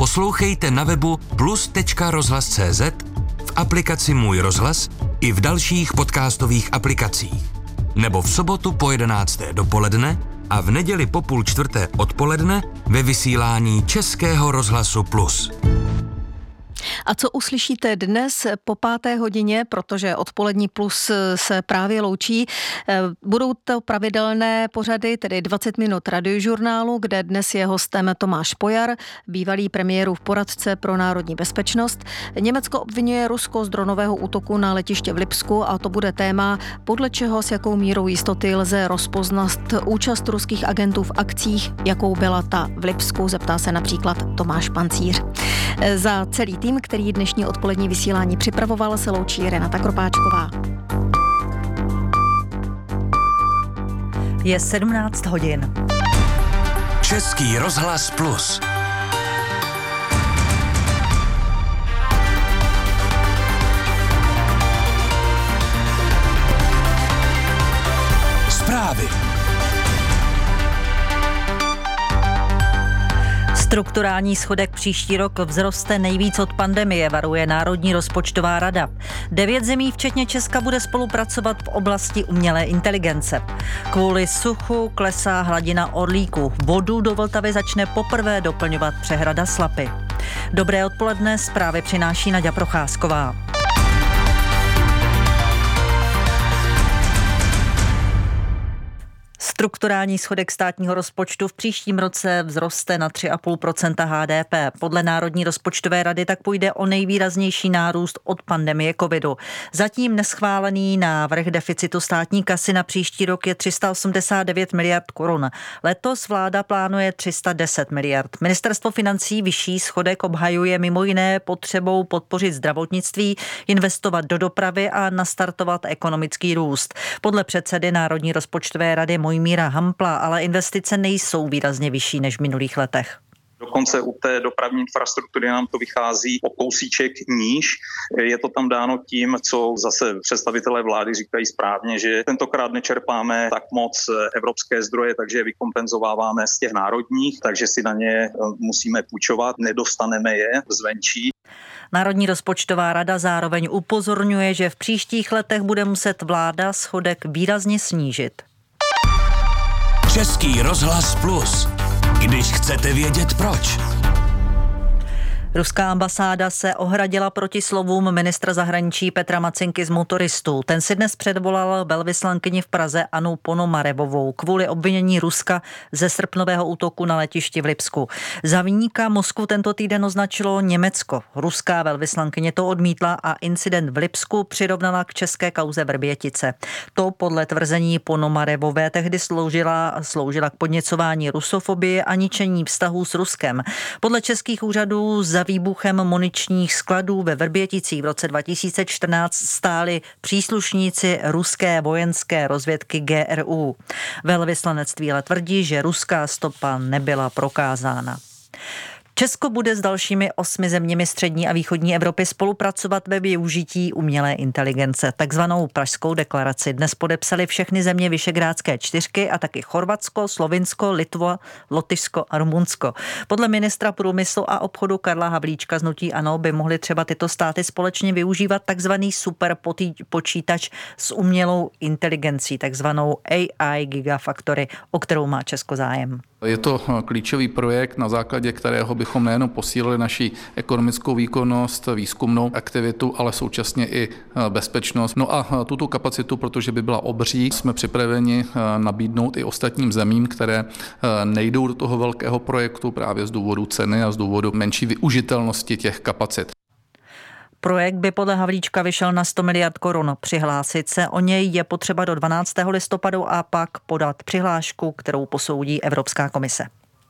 Poslouchejte na webu plus.rozhlas.cz, v aplikaci Můj rozhlas i v dalších podcastových aplikacích. Nebo v sobotu po 11. dopoledne a v neděli po 3:30 odpoledne ve vysílání Českého rozhlasu Plus. A co uslyšíte dnes po 5. hodině, protože odpolední Plus se právě loučí. Budou to pravidelné pořady, tedy 20 minut radiožurnálu, kde dnes je hostem Tomáš Pojar, bývalý premiérův poradce pro národní bezpečnost. Německo obvinuje Rusko z dronového útoku na letiště v Lipsku a to bude téma, podle čeho s jakou mírou jistoty lze rozpoznat účast ruských agentů v akcích, jakou byla ta v Lipsku, zeptá se například Tomáš Pancíř. Za celý tým, který dnešní odpolední vysílání připravoval, se loučí Renata Kropáčková. Je 17 hodin. Český rozhlas Plus. Zprávy. Strukturální schodek příští rok vzroste nejvíc od pandemie, varuje Národní rozpočtová rada. 9 zemí, včetně Česka, bude spolupracovat v oblasti umělé inteligence. Kvůli suchu klesá hladina Orlíku. Vodu do Vltavy začne poprvé doplňovat přehrada Slapy. Dobré odpoledne, zprávy přináší Naďa Procházková. Strukturální schodek státního rozpočtu v příštím roce vzroste na 3,5% HDP. Podle Národní rozpočtové rady tak půjde o nejvýraznější nárůst od pandemie covidu. Zatím neschválený návrh deficitu státní kasy na příští rok je 389 miliard korun. Letos vláda plánuje 310 miliard. Ministerstvo financí vyšší schodek obhajuje mimo jiné potřebou podpořit zdravotnictví, investovat do dopravy a nastartovat ekonomický růst. Podle předsedy Národní rozpočtové rady Mojmíra Hampla, ale investice nejsou výrazně vyšší než v minulých letech. Dokonce u té dopravní infrastruktury nám to vychází o kousíček níž. Je to tam dáno tím, co zase představitelé vlády říkají správně, že tentokrát nečerpáme tak moc evropské zdroje, takže je vykompenzováváme z těch národních, takže si na ně musíme půjčovat, nedostaneme je zvenčí. Národní rozpočtová rada zároveň upozorňuje, že v příštích letech bude muset vláda schodek výrazně snížit. Český rozhlas Plus. Když chcete vědět proč. Ruská ambasáda se ohradila proti slovům ministra zahraničí Petra Macinky z Motoristů. Ten si dnes předvolal velvyslankyni v Praze Annu Ponomarevovou kvůli obvinění Ruska ze srpnového útoku na letišti v Lipsku. Za viníka Moskvu tento týden označilo Německo. Ruská velvyslankyně to odmítla a incident v Lipsku přirovnala k české kauze Vrbětice. To podle tvrzení Ponomarevové tehdy sloužila k podněcování rusofobie a ničení vztahů s Ruskem. Podle českých úřadů za výbuchem muničních skladů ve Vrběticích v roce 2014 stáli příslušníci ruské vojenské rozvědky GRU. Velvyslanectví ale tvrdí, že ruská stopa nebyla prokázána. Česko bude s dalšími 8 zeměmi střední a východní Evropy spolupracovat ve využití umělé inteligence. Takzvanou Pražskou deklaraci dnes podepsali všechny země Visegrádské čtyřky a taky Chorvatsko, Slovinsko, Litva, Lotyšsko a Rumunsko. Podle ministra průmyslu a obchodu Karla Havlíčka z hnutí ANO by mohly třeba tyto státy společně využívat takzvaný superpočítač s umělou inteligencí, takzvanou AI Gigafactory, o kterou má Česko zájem. Je to klíčový projekt, na základě kterého bychom nejenom posílili naši ekonomickou výkonnost, výzkumnou aktivitu, ale současně i bezpečnost. No a tuto kapacitu, protože by byla obří, jsme připraveni nabídnout i ostatním zemím, které nejdou do toho velkého projektu právě z důvodu ceny a z důvodu menší využitelnosti těch kapacit. Projekt by podle Havlíčka vyšel na 100 miliard korun. Přihlásit se o něj je potřeba do 12. listopadu a pak podat přihlášku, kterou posoudí Evropská komise.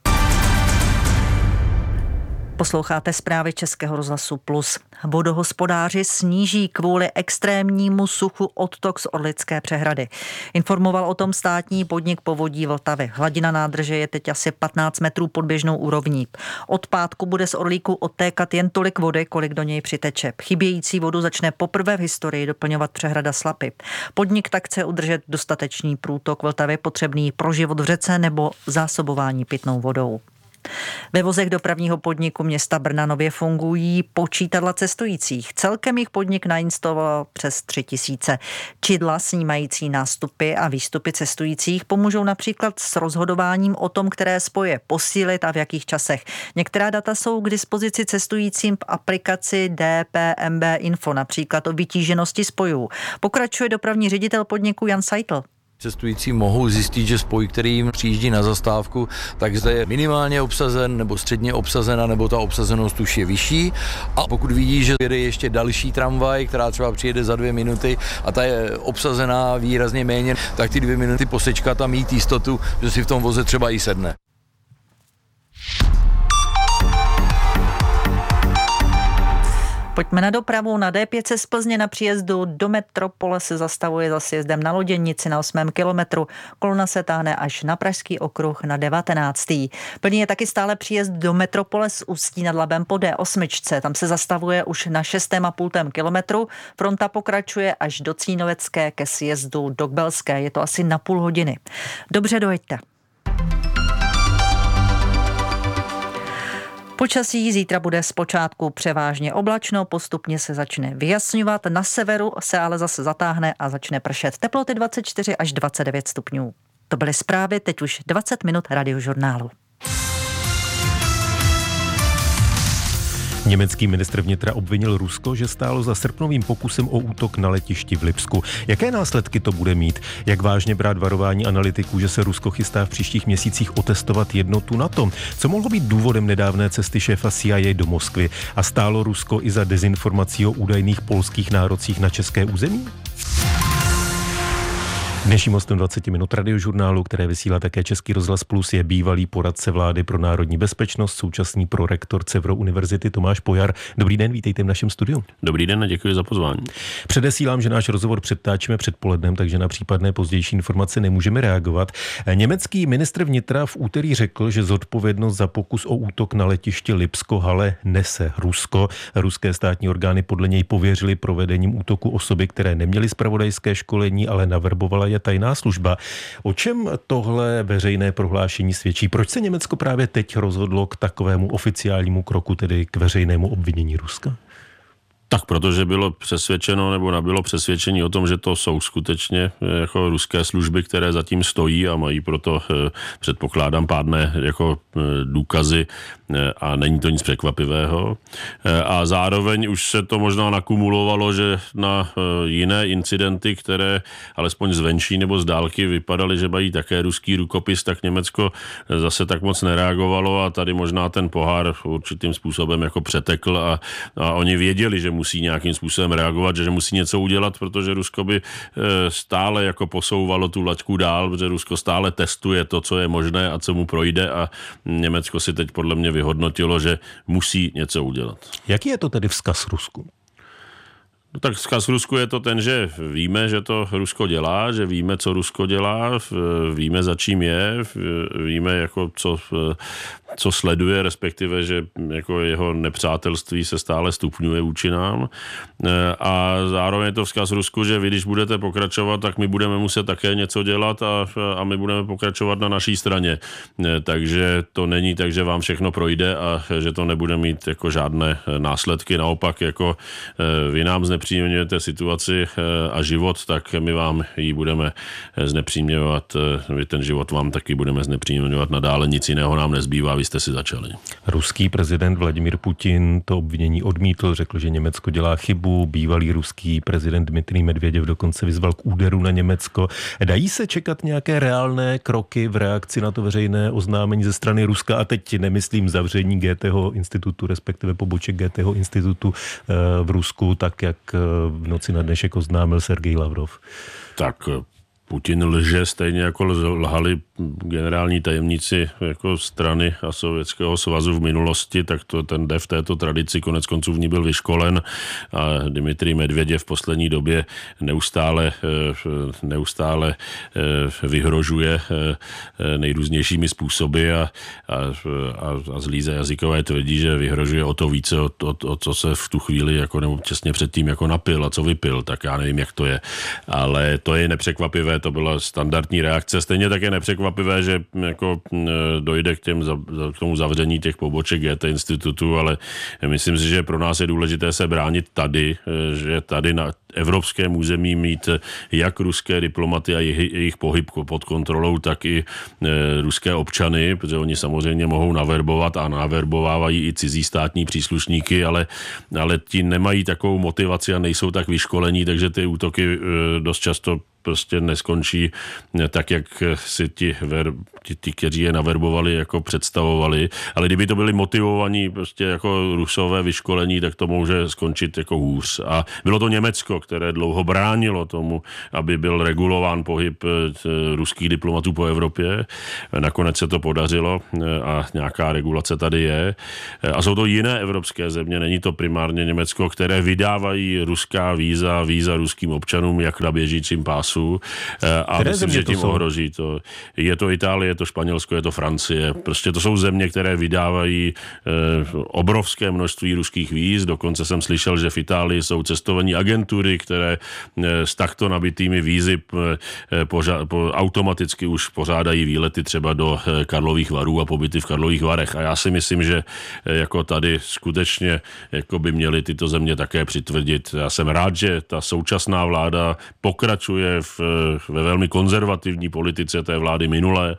Posloucháte zprávy Českého rozhlasu Plus. Vodohospodáři sníží kvůli extrémnímu suchu odtok z Orlické přehrady. Informoval o tom státní podnik Povodí Vltavy. Hladina nádrže je teď asi 15 metrů pod běžnou úrovní. Od pátku bude z Orlíku odtékat jen tolik vody, kolik do něj přiteče. Chybějící vodu začne poprvé v historii doplňovat přehrada Slapy. Podnik tak chce udržet dostatečný průtok Vltavy potřebný pro život v řece nebo zásobování pitnou vodou. Ve vozech dopravního podniku města Brna nově fungují počítadla cestujících. Celkem jich podnik nainstaloval přes 3000. Čidla snímající nástupy a výstupy cestujících pomůžou například s rozhodováním o tom, které spoje posílit a v jakých časech. Některá data jsou k dispozici cestujícím v aplikaci DPMB Info, například o vytíženosti spojů. Pokračuje dopravní ředitel podniku Jan Seitl. Cestující mohou zjistit, že spoj, který jim přijíždí na zastávku, tak zde je minimálně obsazen nebo středně obsazena, nebo ta obsazenost už je vyšší. A pokud vidí, že jede ještě další tramvaj, která třeba přijede za 2 minuty a ta je obsazená výrazně méně, tak ty 2 minuty posečkat a mít jistotu, že si v tom voze třeba i sedne. Pojďme na dopravu. Na D5 z Plzně na příjezdu do metropole se zastavuje za sjezdem na Loděnici na 8. kilometru. Kolona se táhne až na Pražský okruh na 19. Plný je taky stále příjezd do metropole z Ústí nad Labem po D8. Tam se zastavuje už na 6,5 kilometru. Fronta pokračuje až do Cínovecké ke sjezdu do Kbelské. Je to asi na půl hodiny. Dobře, dojeďte. Počasí zítra bude zpočátku převážně oblačno, postupně se začne vyjasňovat, na severu se ale zase zatáhne a začne pršet. Teploty 24 až 29 stupňů. To byly zprávy, teď už 20 minut Radiožurnálu. Německý ministr vnitra obvinil Rusko, že stálo za srpnovým pokusem o útok na letišti v Lipsku. Jaké následky to bude mít? Jak vážně brát varování analytiků, že se Rusko chystá v příštích měsících otestovat jednotu NATO? Co mohlo být důvodem nedávné cesty šéfa CIA do Moskvy? A stálo Rusko i za dezinformací o údajných polských nárocích na české území? Dnešním hostem 20 minut Radiožurnálu, které vysílá také Český rozhlas Plus, je bývalý poradce vlády pro národní bezpečnost, současný prorektor Cevro univerzity Tomáš Pojar. Dobrý den, vítejte v našem studiu. Dobrý den a děkuji za pozvání. Předesílám, že náš rozhovor předtáčíme předpolednem, takže na případné pozdější informace nemůžeme reagovat. Německý ministr vnitra v úterý řekl, že zodpovědnost za pokus o útok na letiště Lipsko-Halle nese Rusko. Ruské státní orgány podle něj pověřily provedením útoku osoby, které neměly zpravodajské školení, ale naverbovala je tajná služba. O čem tohle veřejné prohlášení svědčí? Proč se Německo právě teď rozhodlo k takovému oficiálnímu kroku, tedy k veřejnému obvinění Ruska? Tak protože bylo přesvědčeno nebo nabylo přesvědčení o tom, že to jsou skutečně jako ruské služby, které zatím stojí a mají proto, předpokládám, pádné jako důkazy a není to nic překvapivého. A zároveň už se to možná nakumulovalo, že na jiné incidenty, které alespoň zvenčí nebo z dálky vypadaly, že mají také ruský rukopis, tak Německo zase tak moc nereagovalo a tady možná ten pohár určitým způsobem jako přetekl a oni věděli, že musí nějakým způsobem reagovat, že musí něco udělat, protože Rusko by stále jako posouvalo tu laťku dál, protože Rusko stále testuje to, co je možné a co mu projde a Německo si teď podle mě vyhodnotilo, že musí něco udělat. Jaký je to tedy vzkaz Rusku? No tak vzkaz Rusku je to ten, že víme, že to Rusko dělá, že víme, co Rusko dělá, víme, za čím je, víme, jako co sleduje, respektive, že jako jeho nepřátelství se stále stupňuje vůči nám. A zároveň je to vzkaz Rusku, že vy, když budete pokračovat, tak my budeme muset také něco dělat a my budeme pokračovat na naší straně. Takže to není tak, že vám všechno projde a že to nebude mít jako žádné následky. Naopak, jako vy nám znepříjemňujete situaci a život, tak my vám ji budeme znepříjemňovat. My ten život vám taky budeme znepříjemňovat nadále. Nic jiného nám nezbývá, vy jste si začali. Ruský prezident Vladimír Putin to obvinění odmítl, řekl, že Německo dělá chybu. Bývalý ruský prezident Dmitrij Medveděv dokonce vyzval k úderu na Německo. Dají se čekat nějaké reálné kroky v reakci na to veřejné oznámení ze strany Ruska? A teď nemyslím zavření GTho institutu, respektive poboček GTho institutu v Rusku, tak jak v noci na dnešek oznámil Sergej Lavrov. Tak Putin lže stejně jako lhali generální tajemníci jako strany a Sovětského svazu v minulosti, tak to ten jde v této tradici, konec konců v ní byl vyškolen a Dmitrij Medveděv v poslední době neustále vyhrožuje nejrůznějšími způsoby a zlíze jazykové tvrdí, že vyhrožuje o to více, o co se v tu chvíli jako nebo těsně předtím jako napil a co vypil, tak já nevím, jak to je. Ale to je nepřekvapivé, to byla standardní reakce. Stejně tak je nepřekvapivé, že jako dojde k tomu zavření těch poboček GT institutu, ale myslím si, že pro nás je důležité se bránit tady, že tady na evropském území mít jak ruské diplomaty a jejich pohyb pod kontrolou, tak i ruské občany, protože oni samozřejmě mohou naverbovat a naverbovávají i cizí státní příslušníky, ale ti nemají takovou motivaci a nejsou tak vyškolení, takže ty útoky dost často prostě neskončí tak, jak si ti, kteří je naverbovali, jako představovali. Ale kdyby to byli motivovaní prostě jako Rusové vyškolení, tak to může skončit jako hůř. A bylo to Německo, které dlouho bránilo tomu, aby byl regulován pohyb ruských diplomatů po Evropě. Nakonec se to podařilo a nějaká regulace tady je. A jsou to jiné evropské země, není to primárně Německo, které vydávají ruská víza ruským občanům, jak na běžícím pásu. A myslím, že tím ohrozí to. Je to Itálie, je to Španělsko, je to Francie. Prostě to jsou země, které vydávají obrovské množství ruských víz. Dokonce jsem slyšel, že v Itálii jsou cestovní agentury, které s takto nabitými vízy automaticky už pořádají výlety třeba do Karlových Varů a pobyty v Karlových Varech. A já si myslím, že jako tady skutečně jako by měly tyto země také přitvrdit. Já jsem rád, že ta současná vláda pokračuje ve velmi konzervativní politice té vlády minulé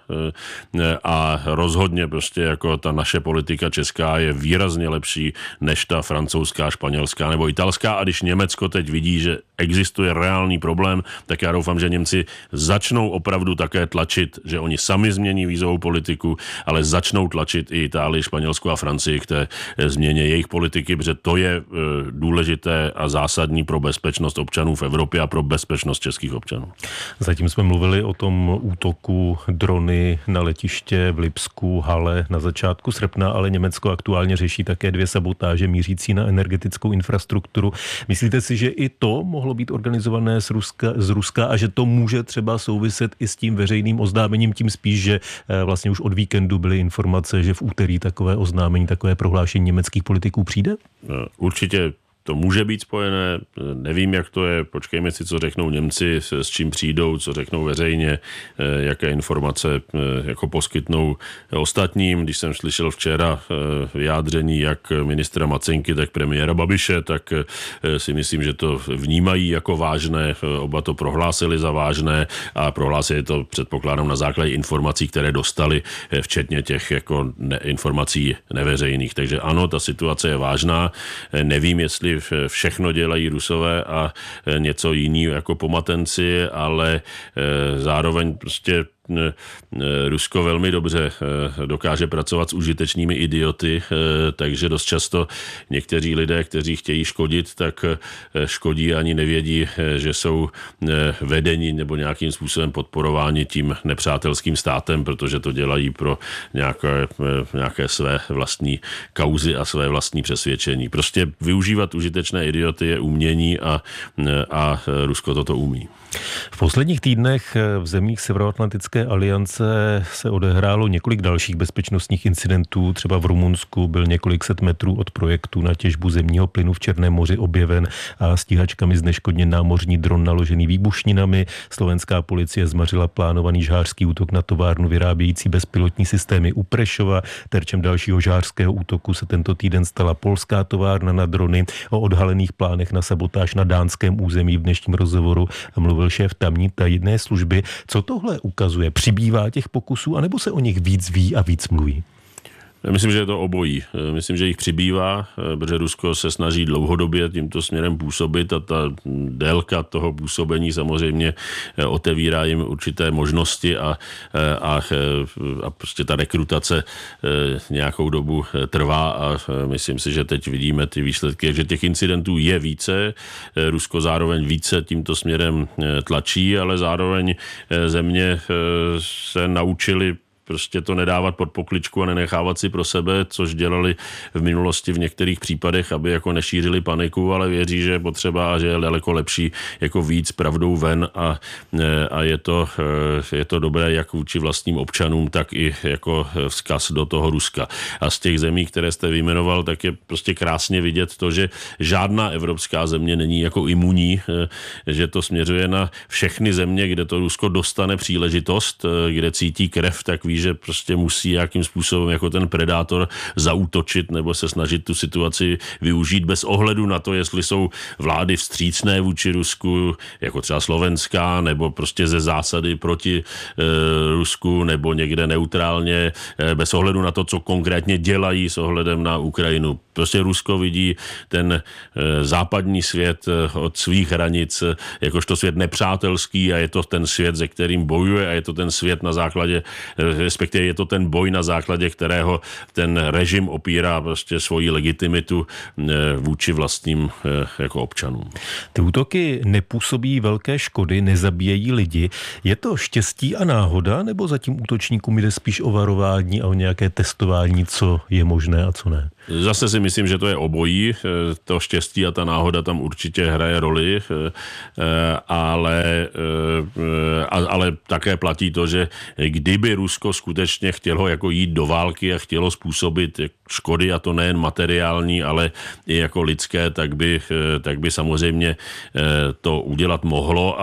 a rozhodně prostě jako ta naše politika česká je výrazně lepší než ta francouzská, španělská nebo italská. A když Německo teď vidí, že existuje reálný problém, tak já doufám, že Němci začnou opravdu také tlačit, že oni sami změní vízovou politiku, ale začnou tlačit i Itálii, Španělsku a Francii k té změně jejich politiky, protože to je důležité a zásadní pro bezpečnost občanů v Evropě a pro bezpečnost českých občanů. Zatím jsme mluvili o tom útoku drony na letiště v Lipsku, Halle na začátku srpna, ale Německo aktuálně řeší také 2 sabotáže mířící na energetickou infrastrukturu. Myslíte si, že i to mohlo být organizované z Ruska a že to může třeba souviset i s tím veřejným oznámením, tím spíš, že vlastně už od víkendu byly informace, že v úterý takové oznámení, takové prohlášení německých politiků přijde? Určitě to může být spojené, nevím, jak to je, počkejme si, co řeknou Němci, s čím přijdou, co řeknou veřejně, jaké informace jako poskytnou ostatním. Když jsem slyšel včera vyjádření jak ministra Macenky, tak premiéra Babiše, tak si myslím, že to vnímají jako vážné, oba to prohlásili za vážné a prohlásili to, předpokládám, na základě informací, které dostali, včetně těch jako informací neveřejných. Takže ano, ta situace je vážná, nevím, jestli všechno dělají Rusové a něco jiného jako pomatenci, ale zároveň prostě Rusko velmi dobře dokáže pracovat s užitečnými idioty, takže dost často někteří lidé, kteří chtějí škodit, tak škodí ani nevědí, že jsou vedeni nebo nějakým způsobem podporováni tím nepřátelským státem, protože to dělají pro nějaké své vlastní kauzy a své vlastní přesvědčení. Prostě využívat užitečné idioty je umění a Rusko toto umí. V posledních týdnech v zemích Severoatlantické aliance se odehrálo několik dalších bezpečnostních incidentů. Třeba v Rumunsku byl několik set metrů od projektu na těžbu zemního plynu v Černém moři objeven a stíhačkami zneškodněn námořní dron naložený výbušninami. Slovenská policie zmařila plánovaný žhářský útok na továrnu vyrábějící bezpilotní systémy u Prešova. Terčem dalšího žhářského útoku se tento týden stala polská továrna na drony. O odhalených plánech na sabotáž na dánském území v dnešním rozhovoru mluvil šéf tamní tajné služby. Co tohle ukazuje? Přibývá těch pokusů, anebo se o nich víc ví a víc mluví? Myslím, že je to obojí. Myslím, že jich přibývá, protože Rusko se snaží dlouhodobě tímto směrem působit a ta délka toho působení samozřejmě otevírá jim určité možnosti a prostě ta rekrutace nějakou dobu trvá a myslím si, že teď vidíme ty výsledky, že těch incidentů je více. Rusko zároveň více tímto směrem tlačí, ale zároveň země se naučili prostě to nedávat pod pokličku a nenechávat si pro sebe, což dělali v minulosti v některých případech, aby jako nešířili paniku, ale věří, že je potřeba a že je daleko lepší jako víc pravdou ven a je to dobré jak vůči vlastním občanům, tak i jako vzkaz do toho Ruska. A z těch zemí, které jste vyjmenoval, tak je prostě krásně vidět to, že žádná evropská země není jako imunní, že to směřuje na všechny země, kde to Rusko dostane příležitost, kde cítí krev, tak ví, že prostě musí nějakým způsobem jako ten predátor zaútočit nebo se snažit tu situaci využít bez ohledu na to, jestli jsou vlády vstřícné vůči Rusku, jako třeba slovenská, nebo prostě ze zásady proti Rusku, nebo někde neutrálně, bez ohledu na to, co konkrétně dělají s ohledem na Ukrajinu. Prostě Rusko vidí ten západní svět od svých hranic jakožto svět nepřátelský a je to ten svět, se kterým bojuje a je to ten svět na základě, respektive je to ten boj na základě, kterého ten režim opírá prostě svoji legitimitu vůči vlastním jako občanům. Ty útoky nepůsobí velké škody, nezabíjejí lidi. Je to štěstí a náhoda, nebo za tím útočníkům jde spíš o varování a o nějaké testování, co je možné a co ne? Zase si myslím, že to je obojí. To štěstí a ta náhoda tam určitě hraje roli, ale také platí to, že kdyby Rusko skutečně chtělo jako jít do války a chtělo způsobit škody, a to nejen materiální, ale i jako lidské, tak by samozřejmě to udělat mohlo,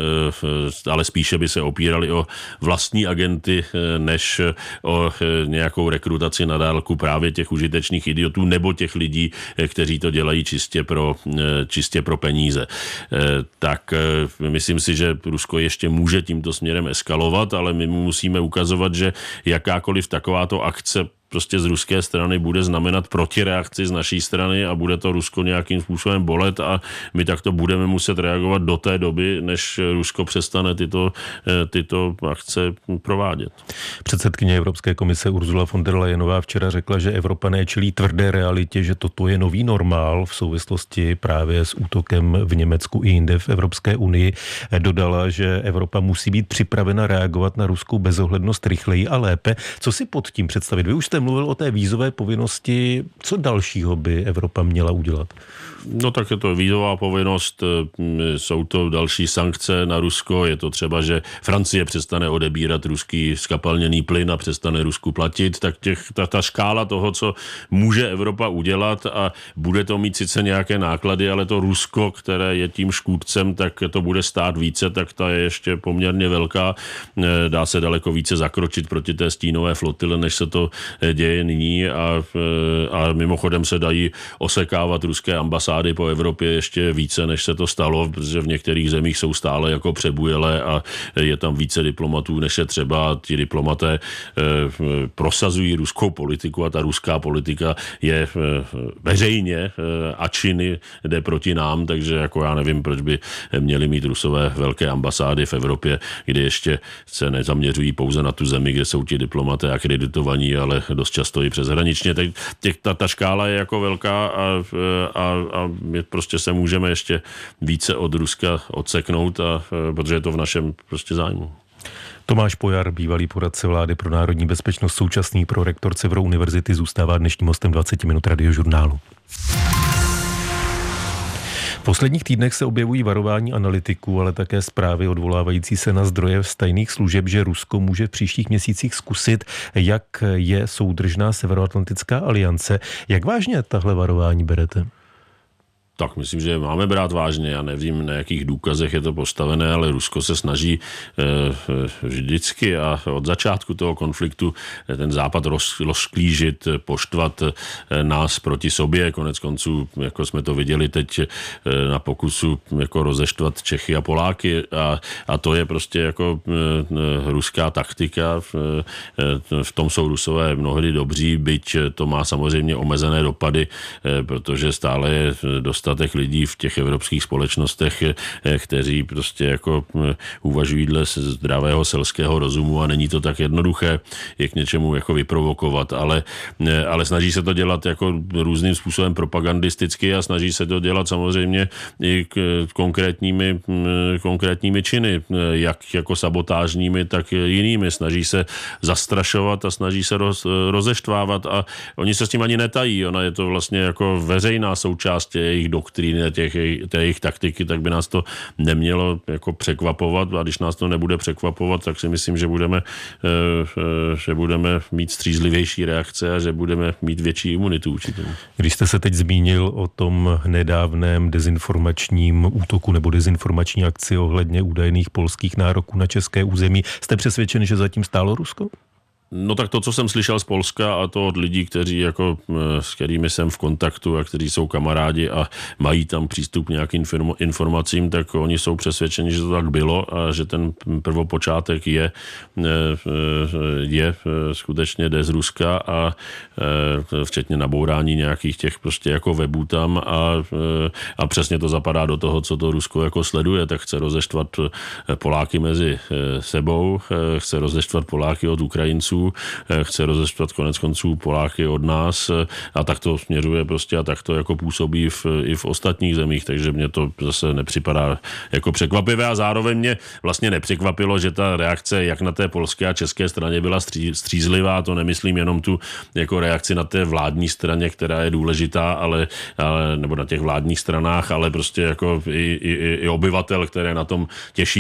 ale spíše by se opírali o vlastní agenty, než o nějakou rekrutaci na dálku právě těch užitečných idiotů nebo těch lidí, kteří to dělají čistě pro peníze. Tak myslím si, že Rusko ještě může tímto směrem eskalovat, ale my mu musíme ukazovat, že jakákoliv takováto akce prostě z ruské strany bude znamenat protireakci z naší strany a bude to Rusko nějakým způsobem bolet a my takto budeme muset reagovat do té doby, než Rusko přestane tyto akce provádět. Předsedkyně Evropské komise Ursula von der Leyenová včera řekla, že Evropané čelí tvrdé realitě, že toto je nový normál v souvislosti právě s útokem v Německu i jinde v Evropské unii. Dodala, že Evropa musí být připravena reagovat na ruskou bezohlednost rychleji a lépe. Co si pod tím představit? Vy už jste mluvil o té vízové povinnosti. Co dalšího by Evropa měla udělat? No tak je to vízová povinnost, jsou to další sankce na Rusko, je to třeba, že Francie přestane odebírat ruský skapalněný plyn a přestane Rusku platit, tak ta škála toho, co může Evropa udělat a bude to mít sice nějaké náklady, ale to Rusko, které je tím škůdcem, tak to bude stát více, tak ta je ještě poměrně velká. Dá se daleko více zakročit proti té stínové flotile, než se to děje nyní a mimochodem se dají osekávat ruské ambasády po Evropě ještě více, než se to stalo, protože v některých zemích jsou stále jako přebujelé a je tam více diplomatů, než je třeba. Ti diplomaté prosazují ruskou politiku a ta ruská politika je veřejně a činy jde proti nám, takže jako já nevím, proč by měli mít Rusové velké ambasády v Evropě, kde ještě se nezaměřují pouze na tu zemi, kde jsou ti diplomaté akreditovaní, ale dost často i přeshraničně. Ta škála je jako velká a my prostě se můžeme ještě více od Ruska odseknout, protože je to v našem prostě zájmu. Tomáš Pojar, bývalý poradce vlády pro národní bezpečnost, současný prorektor Severu univerzity, zůstává dnešním hostem 20 minut Radiožurnálu. V posledních týdnech se objevují varování analytiků, ale také zprávy odvolávající se na zdroje z tajných služeb, že Rusko může v příštích měsících zkusit, jak je soudržná Severoatlantická aliance. Jak vážně tahle varování berete? Tak myslím, že máme brát vážně. Já nevím, na jakých důkazech je to postavené, ale Rusko se snaží vždycky a od začátku toho konfliktu ten západ rozklížit, poštvat nás proti sobě. Konec konců, jako jsme to viděli teď na pokusu jako rozeštvat Čechy a Poláky a to je prostě jako ruská taktika. V tom jsou Rusové mnohdy dobří, byť to má samozřejmě omezené dopady, protože stále je dostatek dostatek lidí v těch evropských společnostech, kteří prostě jako uvažují dle zdravého selského rozumu a není to tak jednoduché je k něčemu jako vyprovokovat, ale snaží se to dělat jako různým způsobem propagandisticky a snaží se to dělat samozřejmě i konkrétními činy, jak jako sabotážními, tak jinými. Snaží se zastrašovat a snaží se rozeštvávat a oni se s tím ani netají. Ona je to vlastně jako veřejná součást jejich doktríny, té jejich taktiky, tak by nás to nemělo jako překvapovat a když nás to nebude překvapovat, tak si myslím, že budeme mít střízlivější reakce a že budeme mít větší imunitu vůči tomu. Když jste se teď zmínil o tom nedávném dezinformačním útoku nebo dezinformační akci ohledně údajných polských nároků na české území, jste přesvědčen, že zatím stálo Rusko? No tak to, co jsem slyšel z Polska a to od lidí, kteří jako, s kterými jsem v kontaktu a kteří jsou kamarádi a mají tam přístup k nějakým informacím, tak oni jsou přesvědčeni, že to tak bylo a že ten prvopočátek je skutečně jde z Ruska a včetně nabourání nějakých těch prostě jako webů tam a přesně to zapadá do toho, co to Rusko jako sleduje, tak chce rozeštvat Poláky mezi sebou, chce rozeštvat Poláky od Ukrajinců, chce rozeštvat konec konců Poláky od nás a tak to směřuje prostě a tak to jako působí i v ostatních zemích, takže mě to zase nepřipadá jako překvapivé a zároveň mě vlastně nepřekvapilo, že ta reakce jak na té polské a české straně byla střízlivá, to nemyslím jenom tu jako reakci na té vládní straně, která je důležitá, ale nebo na těch vládních stranách, ale prostě jako i obyvatel, které na tom těší